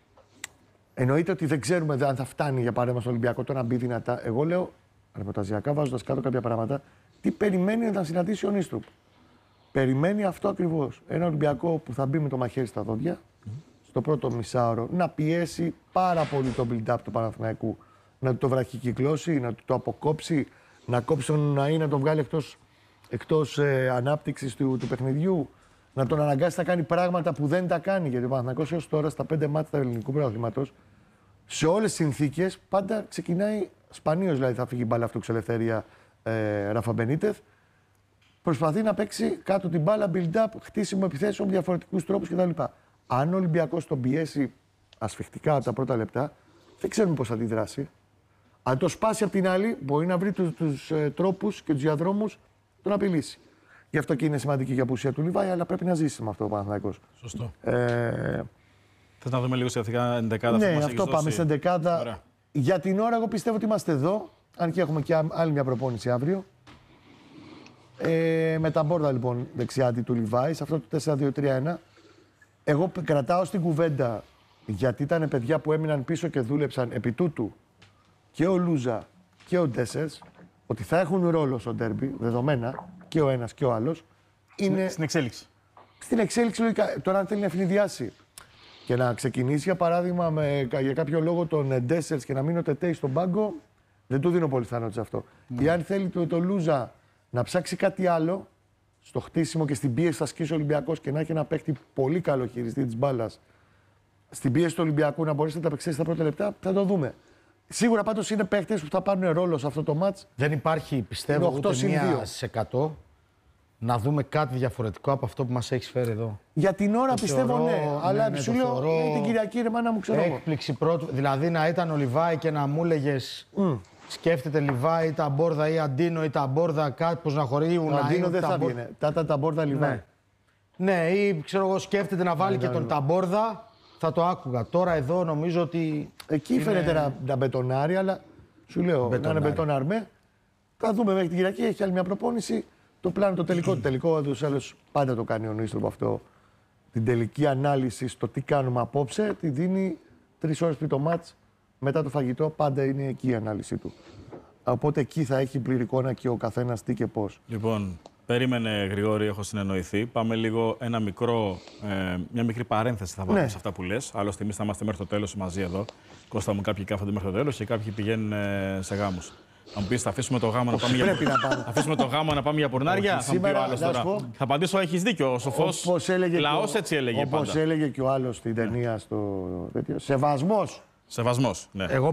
εννοείται ότι δεν ξέρουμε αν θα φτάνει για παράδειγμα στο Ολυμπιακό το να μπει δυνατά. Εγώ λέω, ρεπορταζιακά βάζοντας κάτω κάποια πράγματα, τι περιμένει να συναντήσει ο Νίστρουπ. Περιμένει αυτό ακριβώς. Ένα Ολυμπιακό που θα μπει με το μαχαίρι στα δόντια, στο πρώτο μισάωρο, να πιέσει πάρα πολύ το build-up του Παναθηναϊκού. Να το βραχικυκλώσει, να το αποκόψει, να κόψει τον Ναΐ, να τον βγάλει εκτός ανάπτυξης του παιχνιδιού, να τον αναγκάσει να κάνει πράγματα που δεν τα κάνει. Γιατί ο Παναθηναϊκός έως τώρα στα 5 μάτια του ελληνικού πρωταθλήματος, σε όλες τις συνθήκες πάντα ξεκινάει σπανίως, δηλαδή θα φύγει η μπάλα αυτού ελευθερία Ράφα Μπενίτεθ. Προσπαθεί να παίξει κάτω την μπάλα, build-up, χτίσιμο επιθέσεων με διαφορετικούς τρόπους κτλ. Αν ο Ολυμπιακός τον πιέσει ασφιχτικά από τα πρώτα λεπτά, δεν ξέρουμε πώς θα αντιδράσει. Αν το σπάσει απ' την άλλη, μπορεί να βρει τους τρόπους και τους διαδρόμους να απειλήσει. Γι' αυτό και είναι σημαντική η απουσία του Λιβάη, αλλά πρέπει να ζήσει με αυτό ο Παναθηναϊκός. Σωστό. Θες να δούμε λίγο σχετικά ενδεκάδα αυτή που μας αυτό πάμε σε ενδεκάδα. Ωραία. Για την ώρα, εγώ πιστεύω ότι είμαστε εδώ, αν και έχουμε και άλλη μια προπόνηση αύριο. Με τα μπόρδα λοιπόν δεξιάτη του Λιβάη, σε αυτό το 4-2-3-1. Εγώ κρατάω στην κουβέντα, γιατί ήταν παιδιά που έμειναν πίσω και δούλεψαν επί τούτου και ο Λούζα και ο Ντέσσερς, ότι θα έχουν ρόλο στο ντέρμπι, δεδομένα, και ο ένας και ο άλλος. Είναι στην εξέλιξη. Στην εξέλιξη, λογικά. Τώρα, αν θέλει να ευνηδιάσει και να ξεκινήσει, για παράδειγμα, για κάποιο λόγο τον Ντέσσερς και να μείνει ο Τετέι στον πάγκο, δεν του δίνω πολύ πιθανότητα αυτό. Ή αν θέλει το Λούζα να ψάξει κάτι άλλο, στο χτίσιμο και στην πίεση θα ασκήσει ο Ολυμπιακός και να έχει ένα παίκτη πολύ καλό χειριστή της μπάλας, στην πίεση του Ολυμπιακού να μπορέσει να τα απεξέλθει στα πρώτα λεπτά, θα το δούμε. Σίγουρα πάντως είναι παίκτες που θα πάρουν ρόλο σε αυτό το μάτς. Δεν υπάρχει, πιστεύω, ούτε 1% να δούμε κάτι διαφορετικό από αυτό που μας έχεις φέρει εδώ. Για την ώρα πιστεύω ναι, αλλά σου λέω την Κυριακή ρε μάνα μου ξέρω. Έκπληξη πρώτου. Δηλαδή να ήταν ο Λιβάη και να μου έλεγες σκέφτεται Λιβάη, τα Μπόρδα ή Αντίνο ή τα Μπόρδα, κάπως να χωρίζουν. Ο Αντίνο δεν θα βγαίνει. Τα Μπόρδα Λιβάη. Ναι, ή ξέρω εγώ σκέφτεται να βάλει και τον Ταμπόρδα, θα το άκουγα. Τώρα εδώ νομίζω ότι. Εκεί φαίνεται να μπετονάρει, αλλά σου λέω να είναι μπετονάρμε. Θα δούμε μέχρι την Κυριακή, έχει άλλη μια προπόνηση. Το πλάνο το τελικό, τους άλλους πάντα το κάνει ο Νίστροπ αυτό. Την τελική ανάλυση στο τι κάνουμε απόψε, τη δίνει 3 ώρες πριν το μάτς. Μετά το φαγητό πάντα είναι εκεί η ανάλυση του. Οπότε εκεί θα έχει πλήρη εικόνα και ο καθένας τι και πώς. Λοιπόν, περίμενε Γρηγόρη, έχω συνεννοηθεί. Πάμε λίγο μια μικρή παρένθεση θα βάλουμε σε αυτά που λες. Άλλωστε, εμείς θα είμαστε μέχρι το τέλος μαζί εδώ. Κώστα μου, κάποιοι κάθονται μέχρι το τέλος και κάποιοι πηγαίνουν σε γάμους. Θα μου πεις, θα αφήσουμε το γάμο να πάμε για πουρνάρια. Θα μου πει ο άλλος τώρα. Θα απαντήσω, έχεις δίκιο. Ο σοφός λαός έτσι έλεγε πάντα. Όπως έλεγε και ο άλλος στην ταινία στο τέτοιο. Σεβασμός. Ναι. Εγώ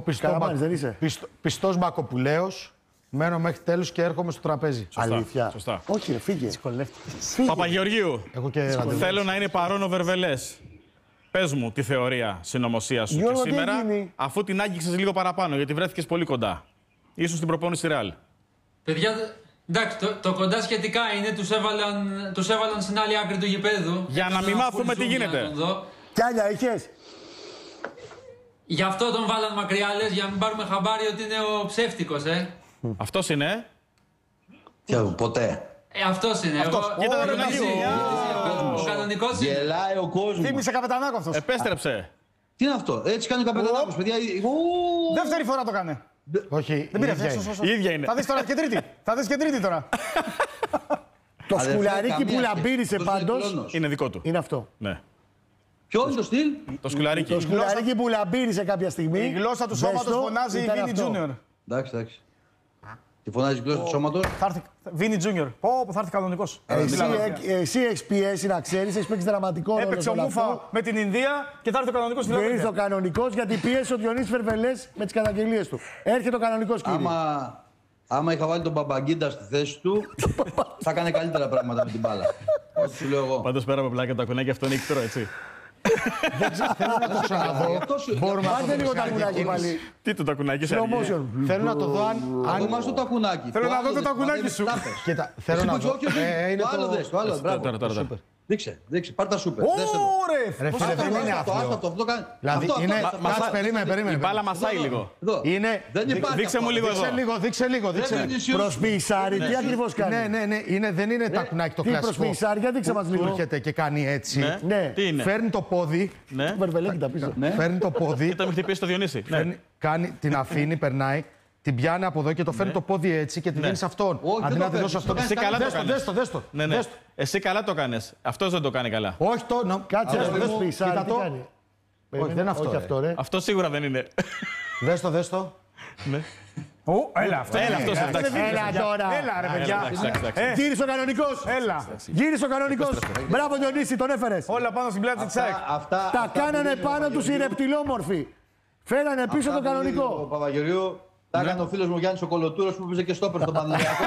πιστός Μπακοπουλέος, μένω μέχρι τέλους και έρχομαι στο τραπέζι. Αλήθεια. Σωστά. Όχι, ρε, φύγε. Παπαγεωργίου, θέλω να είναι παρόν ο Βερβελές. Πες μου τη θεωρία συνωμοσίας σου και σήμερα, αφού την άγγιξες λίγο παραπάνω, γιατί βρέθηκες πολύ κοντά. Ίσως στην προπόνηση Ρεάλ. Παιδιά, εντάξει, το κοντά σχετικά είναι, τους έβαλαν στην άλλη άκρη του γηπέδου. Για να μην μάθουμε τι γίνεται. Κι άλλα είχες. Γι' αυτό τον βάλαν μακριά, λες, για να μην πάρουμε χαμπάρι ότι είναι ο ψεύτικος, Αυτός είναι. Ποτέ. Αυτός είναι. Κοίτα τα κουνάκια. Ο κανονικός είναι. Γελάει ο κόσμος. Θύμισε καπετανάκο αυτός. Επέστρεψε. Τι είναι αυτό, έτσι κάνει ο καπετανάκος, παιδιά. Δεύτερη φορά το κάνει. Όχι, δεν πήρε. Η ίδια είναι. Θα δεις τώρα και τρίτη. Θα δεις και τρίτη τώρα. Το σκουλαρίκι που λαμπύρισε πάντως είναι δικό του. είναι αυτό. Ναι. Ποιο είναι το στυλ? Το σκουλαρίκι. Το σκουλαρίκι που λαμπύρισε κάποια στιγμή. Η γλώσσα του σώματος φωνάζει Βίνι Τζούνιορ. Εντάξει. Τη φωνάζει η γλώσσα του σώματος. Βίνι Τζούνιορ. Πω, θα έρθει κανονικός. Εσύ έχεις πιέσει να ξέρεις, έχεις παίξει δραματικό ρόλο. Έπαιξε ο Μούφα με την Ινδία και θα έρθει ο κανονικός. Δεν ήρθε ο κανονικός γιατί πίεσε ο Διονύσης Βερβελές με τις καταγγελίες του. Έρχεται ο κανονικός, κύριε. Άμα είχα βάλει τον Παπαγκίντα στη θέση του, θα έκανε καλύτερα πράγματα με την μπάλα. Ό,τι σου λέω εγώ. Πάντως πέρα από πλάκα τα κουνάκια αυτό είναι ικτρό, έτσι. Θέλω να το ξαναδώ. Μπορούμε να δω λίγο τα κουνάκι πάλι. Τι το τακουνάκι σου. Θέλω να το δω αν... Δω το τακουνάκι. Θέλω να δω το τακουνάκι σου. Κοίτα, θέλω να δω. Το άλλο, μπράβο. Δείξε, πάρ' τα σούπερ. Ρε φίλε, δεν είναι άθλιο. Δηλαδή, κάτσε, περίμενε. Η μπάλα μασάει λίγο. Δείξε μου λίγο εδώ. Δείξε λίγο. Προς Πισάρι, τι ακριβώς κάνει. Ναι, δεν είναι τακουνάκι το κλασικό. Προς Πισάρι, για δείξε μας λίγο. Του έρχεται και κάνει έτσι. Τι είναι. Φέρνει το πόδι. Βερβελέκι τα πίσω. Φέρνει το πόδι. Και τα μην χτυπήσει το Διονύση. Την αφήνει, περνάει. Την πιάνει από εδώ και το φέρνει το πόδι έτσι και τη δίνει σε αυτόν. Αντί να τη δώσει αυτόν. Εσύ καλά το κάνεις. Δες το. Εσύ καλά το κάνεις. Αυτός δεν το κάνει καλά. Όχι το. Κάτσε, δες Πισάρι, τι κάνει. Όχι, δεν είναι αυτό. Αυτό σίγουρα δεν είναι. Δες το. Έλα, αυτό. Έλα τώρα. Έλα, ρε παιδιά. Γύρισε ο κανονικός. Έλα. Γύρισε ο κανονικός. Μπράβο, Διονύση, τον έφερες. Όλα πάνω στην πλάτη της ΑΕΚ. Τα κάνανε πάνω τους οι ρεπτιλόμορφοι. Φέρανε πίσω τον κανονικό. Ο Παπαγεωργίου τα έκανε ο φίλος μου Γιάννης ο Κολοτούρος που πήγε και στόπερ στον Παναθηναϊκό.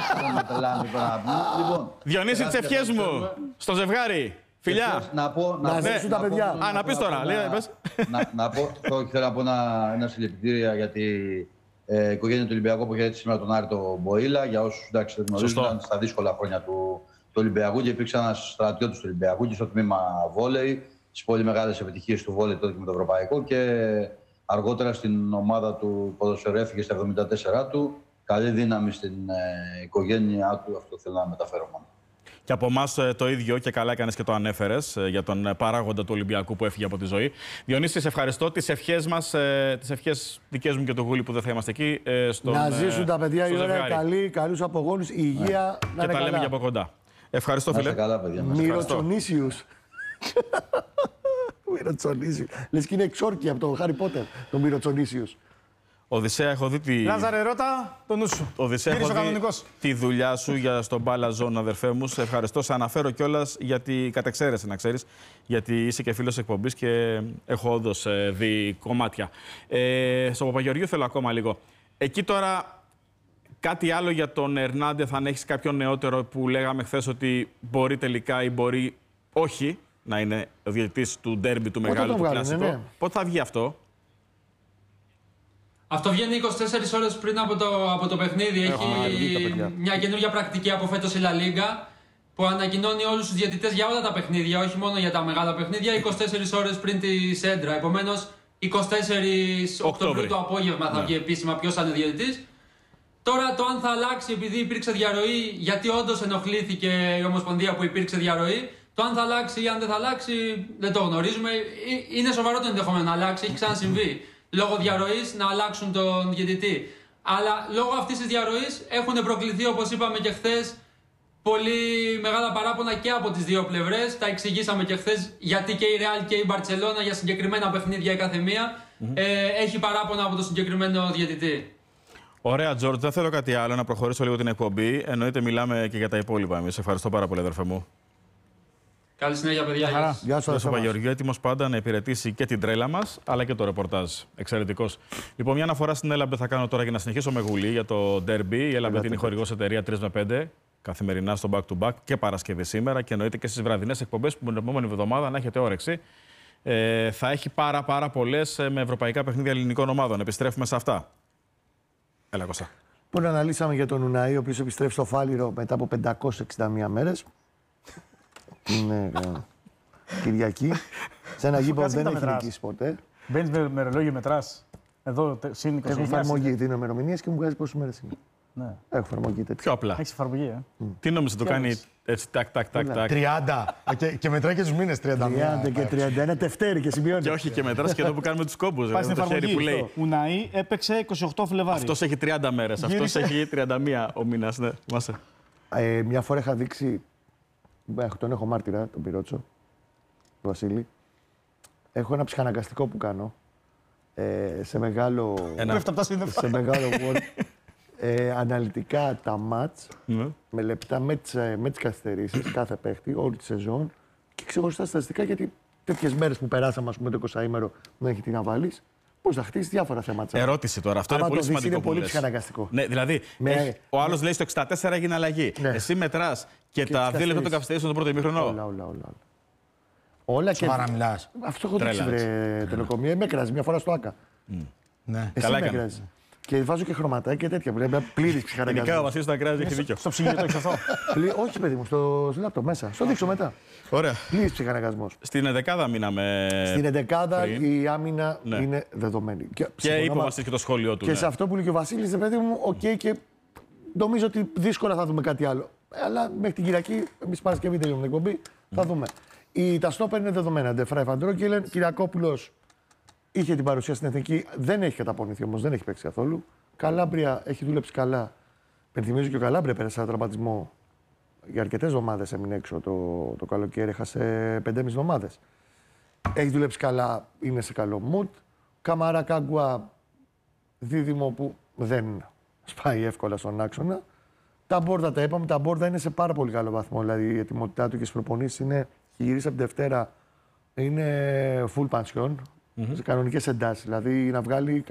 Διονύση, τις ευχές μου στο ζευγάρι. Φιλιά. Να ζήσουν τα παιδιά. Να πεις τώρα. Να πω, θέλω να πω ένα συλληπιτήρια για την οικογένεια του Ολυμπιακού που είχε σήμερα τον Άρη τον Μποήλα. Για όσους δεν γνωρίζουν, ήταν στα δύσκολα χρόνια του Ολυμπιακού και υπήρξε ένας στρατιώτης του Ολυμπιακού και στο τμήμα βόλεϊ. Τις πολύ μεγάλες επιτυχίες του βόλεϊ τότε και με το ευρωπαϊκό και αργότερα στην ομάδα του ποδοσφαιρού έφυγε στα 74 του. Καλή δύναμη στην οικογένειά του, αυτό θέλω να μεταφέρω μόνο. Και από εμάς το ίδιο και καλά έκανες και το ανέφερες για τον παράγοντα του Ολυμπιακού που έφυγε από τη ζωή. Διονύση, σε ευχαριστώ. Τις ευχές μας, τις ευχές δικές μου και του Γούλη που δεν θα είμαστε εκεί. Να ζήσουν τα παιδιά η ώρα καλή, καλούς απογόνους, υγεία, να είναι και τα λέμε και από κοντά. Ευχαριστώ, φίλε. Καλά, παιδιά. Μυροτσονίσιους. Μυροτσονίσιους. Λες και είναι εξόρκι από το Χάρι Πότερ, το Μυροτσονίσιους. Οδυσσέα, έχω δει Λάζαρε, ρώτα το νου σου. Οδυσσέα, έχω δει τη δουλειά σου στον μπάλα ζώνη, αδερφέ μου. Σε ευχαριστώ. Σε αναφέρω κιόλας γιατί κατεξαίρεσαι, να ξέρεις, γιατί είσαι και φίλος εκπομπής και έχω όντως δει κομμάτια. Στο Παπαγεωργίου θέλω ακόμα λίγο. Εκεί τώρα κάτι άλλο για τον Ερνάντεθ, αν έχεις κάποιο νεότερο που λέγαμε χθες ότι μπορεί τελικά ή μπορεί όχι να είναι ο διαιτητής του ντέρμπι του μεγάλου του κλασικού. Ναι. Πότε θα βγει αυτό? Αυτό βγαίνει 24 ώρες πριν από το παιχνίδι. Έχει μια καινούργια πρακτική από φέτος η La Liga που ανακοινώνει όλους τους διαιτητές για όλα τα παιχνίδια, όχι μόνο για τα μεγάλα παιχνίδια, 24 ώρες πριν τη Σέντρα. Επομένως, 24 Οκτωβρίου το απόγευμα θα βγει επίσημα ποιος θα είναι διαιτητής. Τώρα το αν θα αλλάξει επειδή υπήρξε διαρροή, γιατί όντως ενοχλήθηκε η Ομοσπονδία που υπήρξε διαρροή, το αν θα αλλάξει ή αν δεν θα αλλάξει δεν το γνωρίζουμε. Είναι σοβαρό το ενδεχόμενο να αλλάξει, έχει ξανασυμβεί. Λόγω διαρροής να αλλάξουν τον διαιτητή. Αλλά λόγω αυτής της διαρροής έχουν προκληθεί, όπως είπαμε και χθες, πολύ μεγάλα παράπονα και από τις δύο πλευρές. Τα εξηγήσαμε και χθες γιατί και η Real και η Barcelona για συγκεκριμένα παιχνίδια η κάθε μία έχει παράπονα από το συγκεκριμένο διαιτητή. Ωραία, Τζορτζ. Δεν θέλω κάτι άλλο, να προχωρήσω λίγο την εκπομπή. Εννοείται μιλάμε και για τα υπόλοιπα εμείς. Ευχαριστώ πάρα πολύ, αδερφέ μου. Καλή συνέχεια, παιδιά. Γεια σας, Παπαγεωργίου, έτοιμος πάντα να υπηρετήσει και την τρέλα μας, αλλά και το ρεπορτάζ. Εξαιρετικός. Λοιπόν, μια αναφορά στην Έλαμπε θα κάνω τώρα για να συνεχίσω με Γουλή για το ντέρμπι. Η Έλαμπε είναι η χορηγός εταιρεία 3 με 5, καθημερινά στο back-to-back και Παρασκευή σήμερα και εννοείται και στις βραδινές εκπομπές που την επόμενη εβδομάδα, να έχετε όρεξη, θα έχει πάρα πολλές με ευρωπαϊκά παιχνίδια ελληνικών ομάδων. Επιστρέφουμε σε αυτά. Έλα, Κώστα. Που αναλύσαμε για τον Ουναή, ο οποίος επιστρέφει στο Φάληρο μετά από 561 μέρες. Είναι Κυριακή. Σε ένα γήπο δεν έχει νικήσει ποτέ. Μπαίνεις με ρολόγιο, μετράς. Εδώ συν 20. Έχω εφαρμογή, δίνω ημερομηνίες και μου βγάζει πόσες μέρες είναι. Ναι. Έχω εφαρμογή τέτοια. Πιο απλά. Έχεις εφαρμογή, Τι νόμιζε το κάνει έτσι, τάκ. 30. Και μετράει και τους μήνες 30. 30 και 31 τευτέρι και σημειώνει. Και όχι και μετράς και εδώ που κάνουμε τους κόμπους. Πάει στην το χέρι που λέει. Ουναή έπαιξε 28 Φλεβάρι. Αυτός έχει 30 μέρες. Αυτός έχει 31 ο μήνας. Ναι, μια φορά είχα δείξει. Τον έχω μάρτυρα, τον Πυρότσο, τον Βασίλη. Έχω ένα ψυχαναγκαστικό που κάνω σε μεγάλο wall. Αναλυτικά τα μάτς με λεπτά, με τις καθυστερήσεις, κάθε παίχτη, όλη τη σεζόν και ξεχωριστά στατιστικά γιατί τέτοιες μέρες που περάσαμε, ας πούμε, το 20ήμερο να έχει τι να βάλεις. Πώς θα χτίσει διάφορα θέματα. Ερώτηση τώρα. Αυτό είναι πολύ σημαντικό. Είναι πολύ ψυχαναγκαστικό. Ναι, δηλαδή, ο άλλος λέει στο 64 έγινε αλλαγή. Ναι. Εσύ μετράς και τα 2 λεπτά των καθυστερήσεων στον πρώτο ημίχρονο. Όλα και. Παραμιλάς. Αυτό έχω δείξει, βρε τελεκομία. Με έκραζε μια φορά στο ΑΚΑ. Ναι. Εσύ με έκραζε. Και βάζω και χρωματάκια και τέτοια. Βλέπει πλήρης ψυχαναγκασμός. Ειδικά ο Βασίλης τα κράζει, έχει δίκιο. Στο ψυγείο το έχεις αυτό. Όχι, παιδί μου, στο λάπτο μέσα. Στο δείξω μετά. Ωραία. Πλήρης ψυχαναγκασμός. Στην 11η μείναμε. Στην 11η η άμυνα είναι δεδομένη. Και είπε ο Βασίλης και το σχόλιο του. Και σε αυτό που λέει και ο Βασίλης, παιδί μου, οκ, και νομίζω ότι δύσκολα θα δούμε κάτι άλλο. Αλλά μέχρι την Κυριακή, εμείς Παρασκευή τελειώνουμε την εκπομπή, θα δούμε. Τα στόπερ είναι δεδομένα. Ντεφράι Φαντρόκελεν, Κυριακόπουλος είχε την παρουσία στην εθνική, δεν έχει καταπονηθεί όμως, δεν έχει παίξει καθόλου. Καλάμπρια έχει δουλέψει καλά. Πενθυμίζω και ο Καλάμπρια πέρασε ένα τραυματισμό. Για αρκετές εβδομάδες έμεινε έξω το καλοκαίρι, έχασε 5,5 εβδομάδες. Έχει δουλέψει καλά, είναι σε καλό mood. Καμαρά Κάγκουα, δίδυμο που δεν σπάει εύκολα στον άξονα. Τα Μπόρδα τα είπαμε, τα Μπόρδα είναι σε πάρα πολύ καλό βαθμό. Δηλαδή η ετοιμότητά του και στις προπονήσεις είναι. Γυρίσει από τη Δευτέρα, είναι full pension, σε κανονικές εντάσεις. Δηλαδή να βγάλει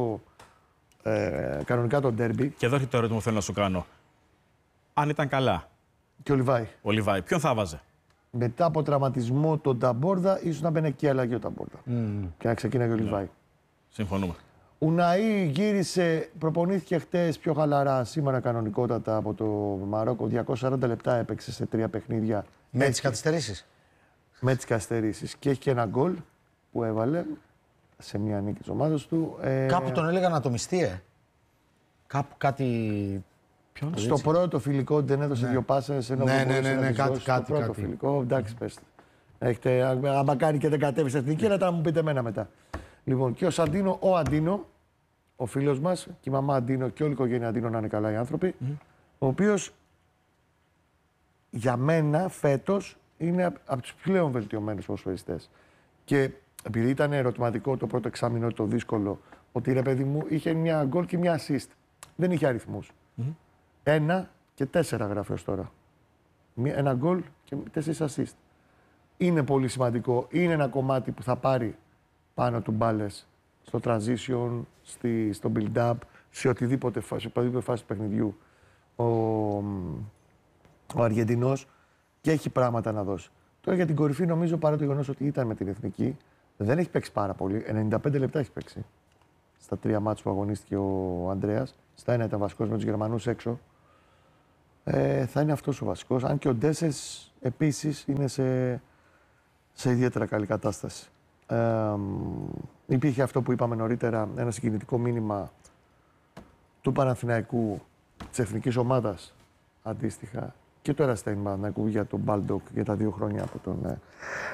κανονικά τον ντέρμπι. Και εδώ έχει το ερώτημα που θέλω να σου κάνω. Αν ήταν καλά. Και ο Λιβάη. Ποιον θα βάζε? Μετά από τραυματισμό τον Ταμπόρδα, ίσως να μπαίνει και αλλαγή ο Ταμπόρδα. Και να ξεκίναγε ο Λιβάη. Συμφωνούμε. Ουναή γύρισε, προπονήθηκε χτες πιο χαλαρά, σήμερα κανονικότατα από το Μαρόκο. 240 λεπτά έπαιξε σε 3 παιχνίδια. Με τις καθυστερήσεις. Με τις καθυστερήσεις. Και έχει και ένα γκολ που έβαλε σε μια νίκη της ομάδας του. Κάπου τον έλεγα να το μισθεί, Κάπου κάτι. Ποιον? Στο πρώτο φιλικό δεν έδωσε 2 πάσες. Ναι, κάτι. Στο πρώτο φιλικό, εντάξει, πες. Άμα κάνει και δεν κατέβει στην εθνική, να μου πείτε εμένα μετά. Λοιπόν, και ο Αντίνο, ο φίλος μας, και η μαμά Αντίνο και όλη η οικογένεια Αντίνο να είναι καλά οι άνθρωποι, ο οποίος για μένα φέτος είναι από τους πλέον βελτιωμένους ποδοσφαιριστές. Και επειδή ήταν ερωτηματικό το πρώτο εξάμηνο το δύσκολο Ότι ρε παιδί μου είχε μια γκολ και μια assist. Δεν είχε αριθμούς. 1 και 4 γράφει ως τώρα. Ένα γκολ και 4 assist. Είναι πολύ σημαντικό. Είναι ένα κομμάτι που θα πάρει πάνω του μπάλες στο transition, στο build-up, σε οποιαδήποτε φάση του παιχνιδιού ο Αργεντινός και έχει πράγματα να δώσει. Τώρα για την κορυφή νομίζω παρά το γεγονός ότι ήταν με την Εθνική, δεν έχει παίξει πάρα πολύ. 95 λεπτά έχει παίξει. Στα 3 μάτς που αγωνίστηκε ο Ανδρέας. Στα 1 ήταν βασικός με τους Γερμανούς έξω. Θα είναι αυτός ο βασικός. Αν και ο Ντέσσερς επίσης είναι σε ιδιαίτερα καλή κατάσταση. Υπήρχε αυτό που είπαμε νωρίτερα, ένα συγκινητικό μήνυμα του Παναθηναϊκού, της εθνικής ομάδας αντίστοιχα και του Εραστέχνη Παναθηναϊκού για τον Μπάλντοκ για τα 2 χρόνια από τον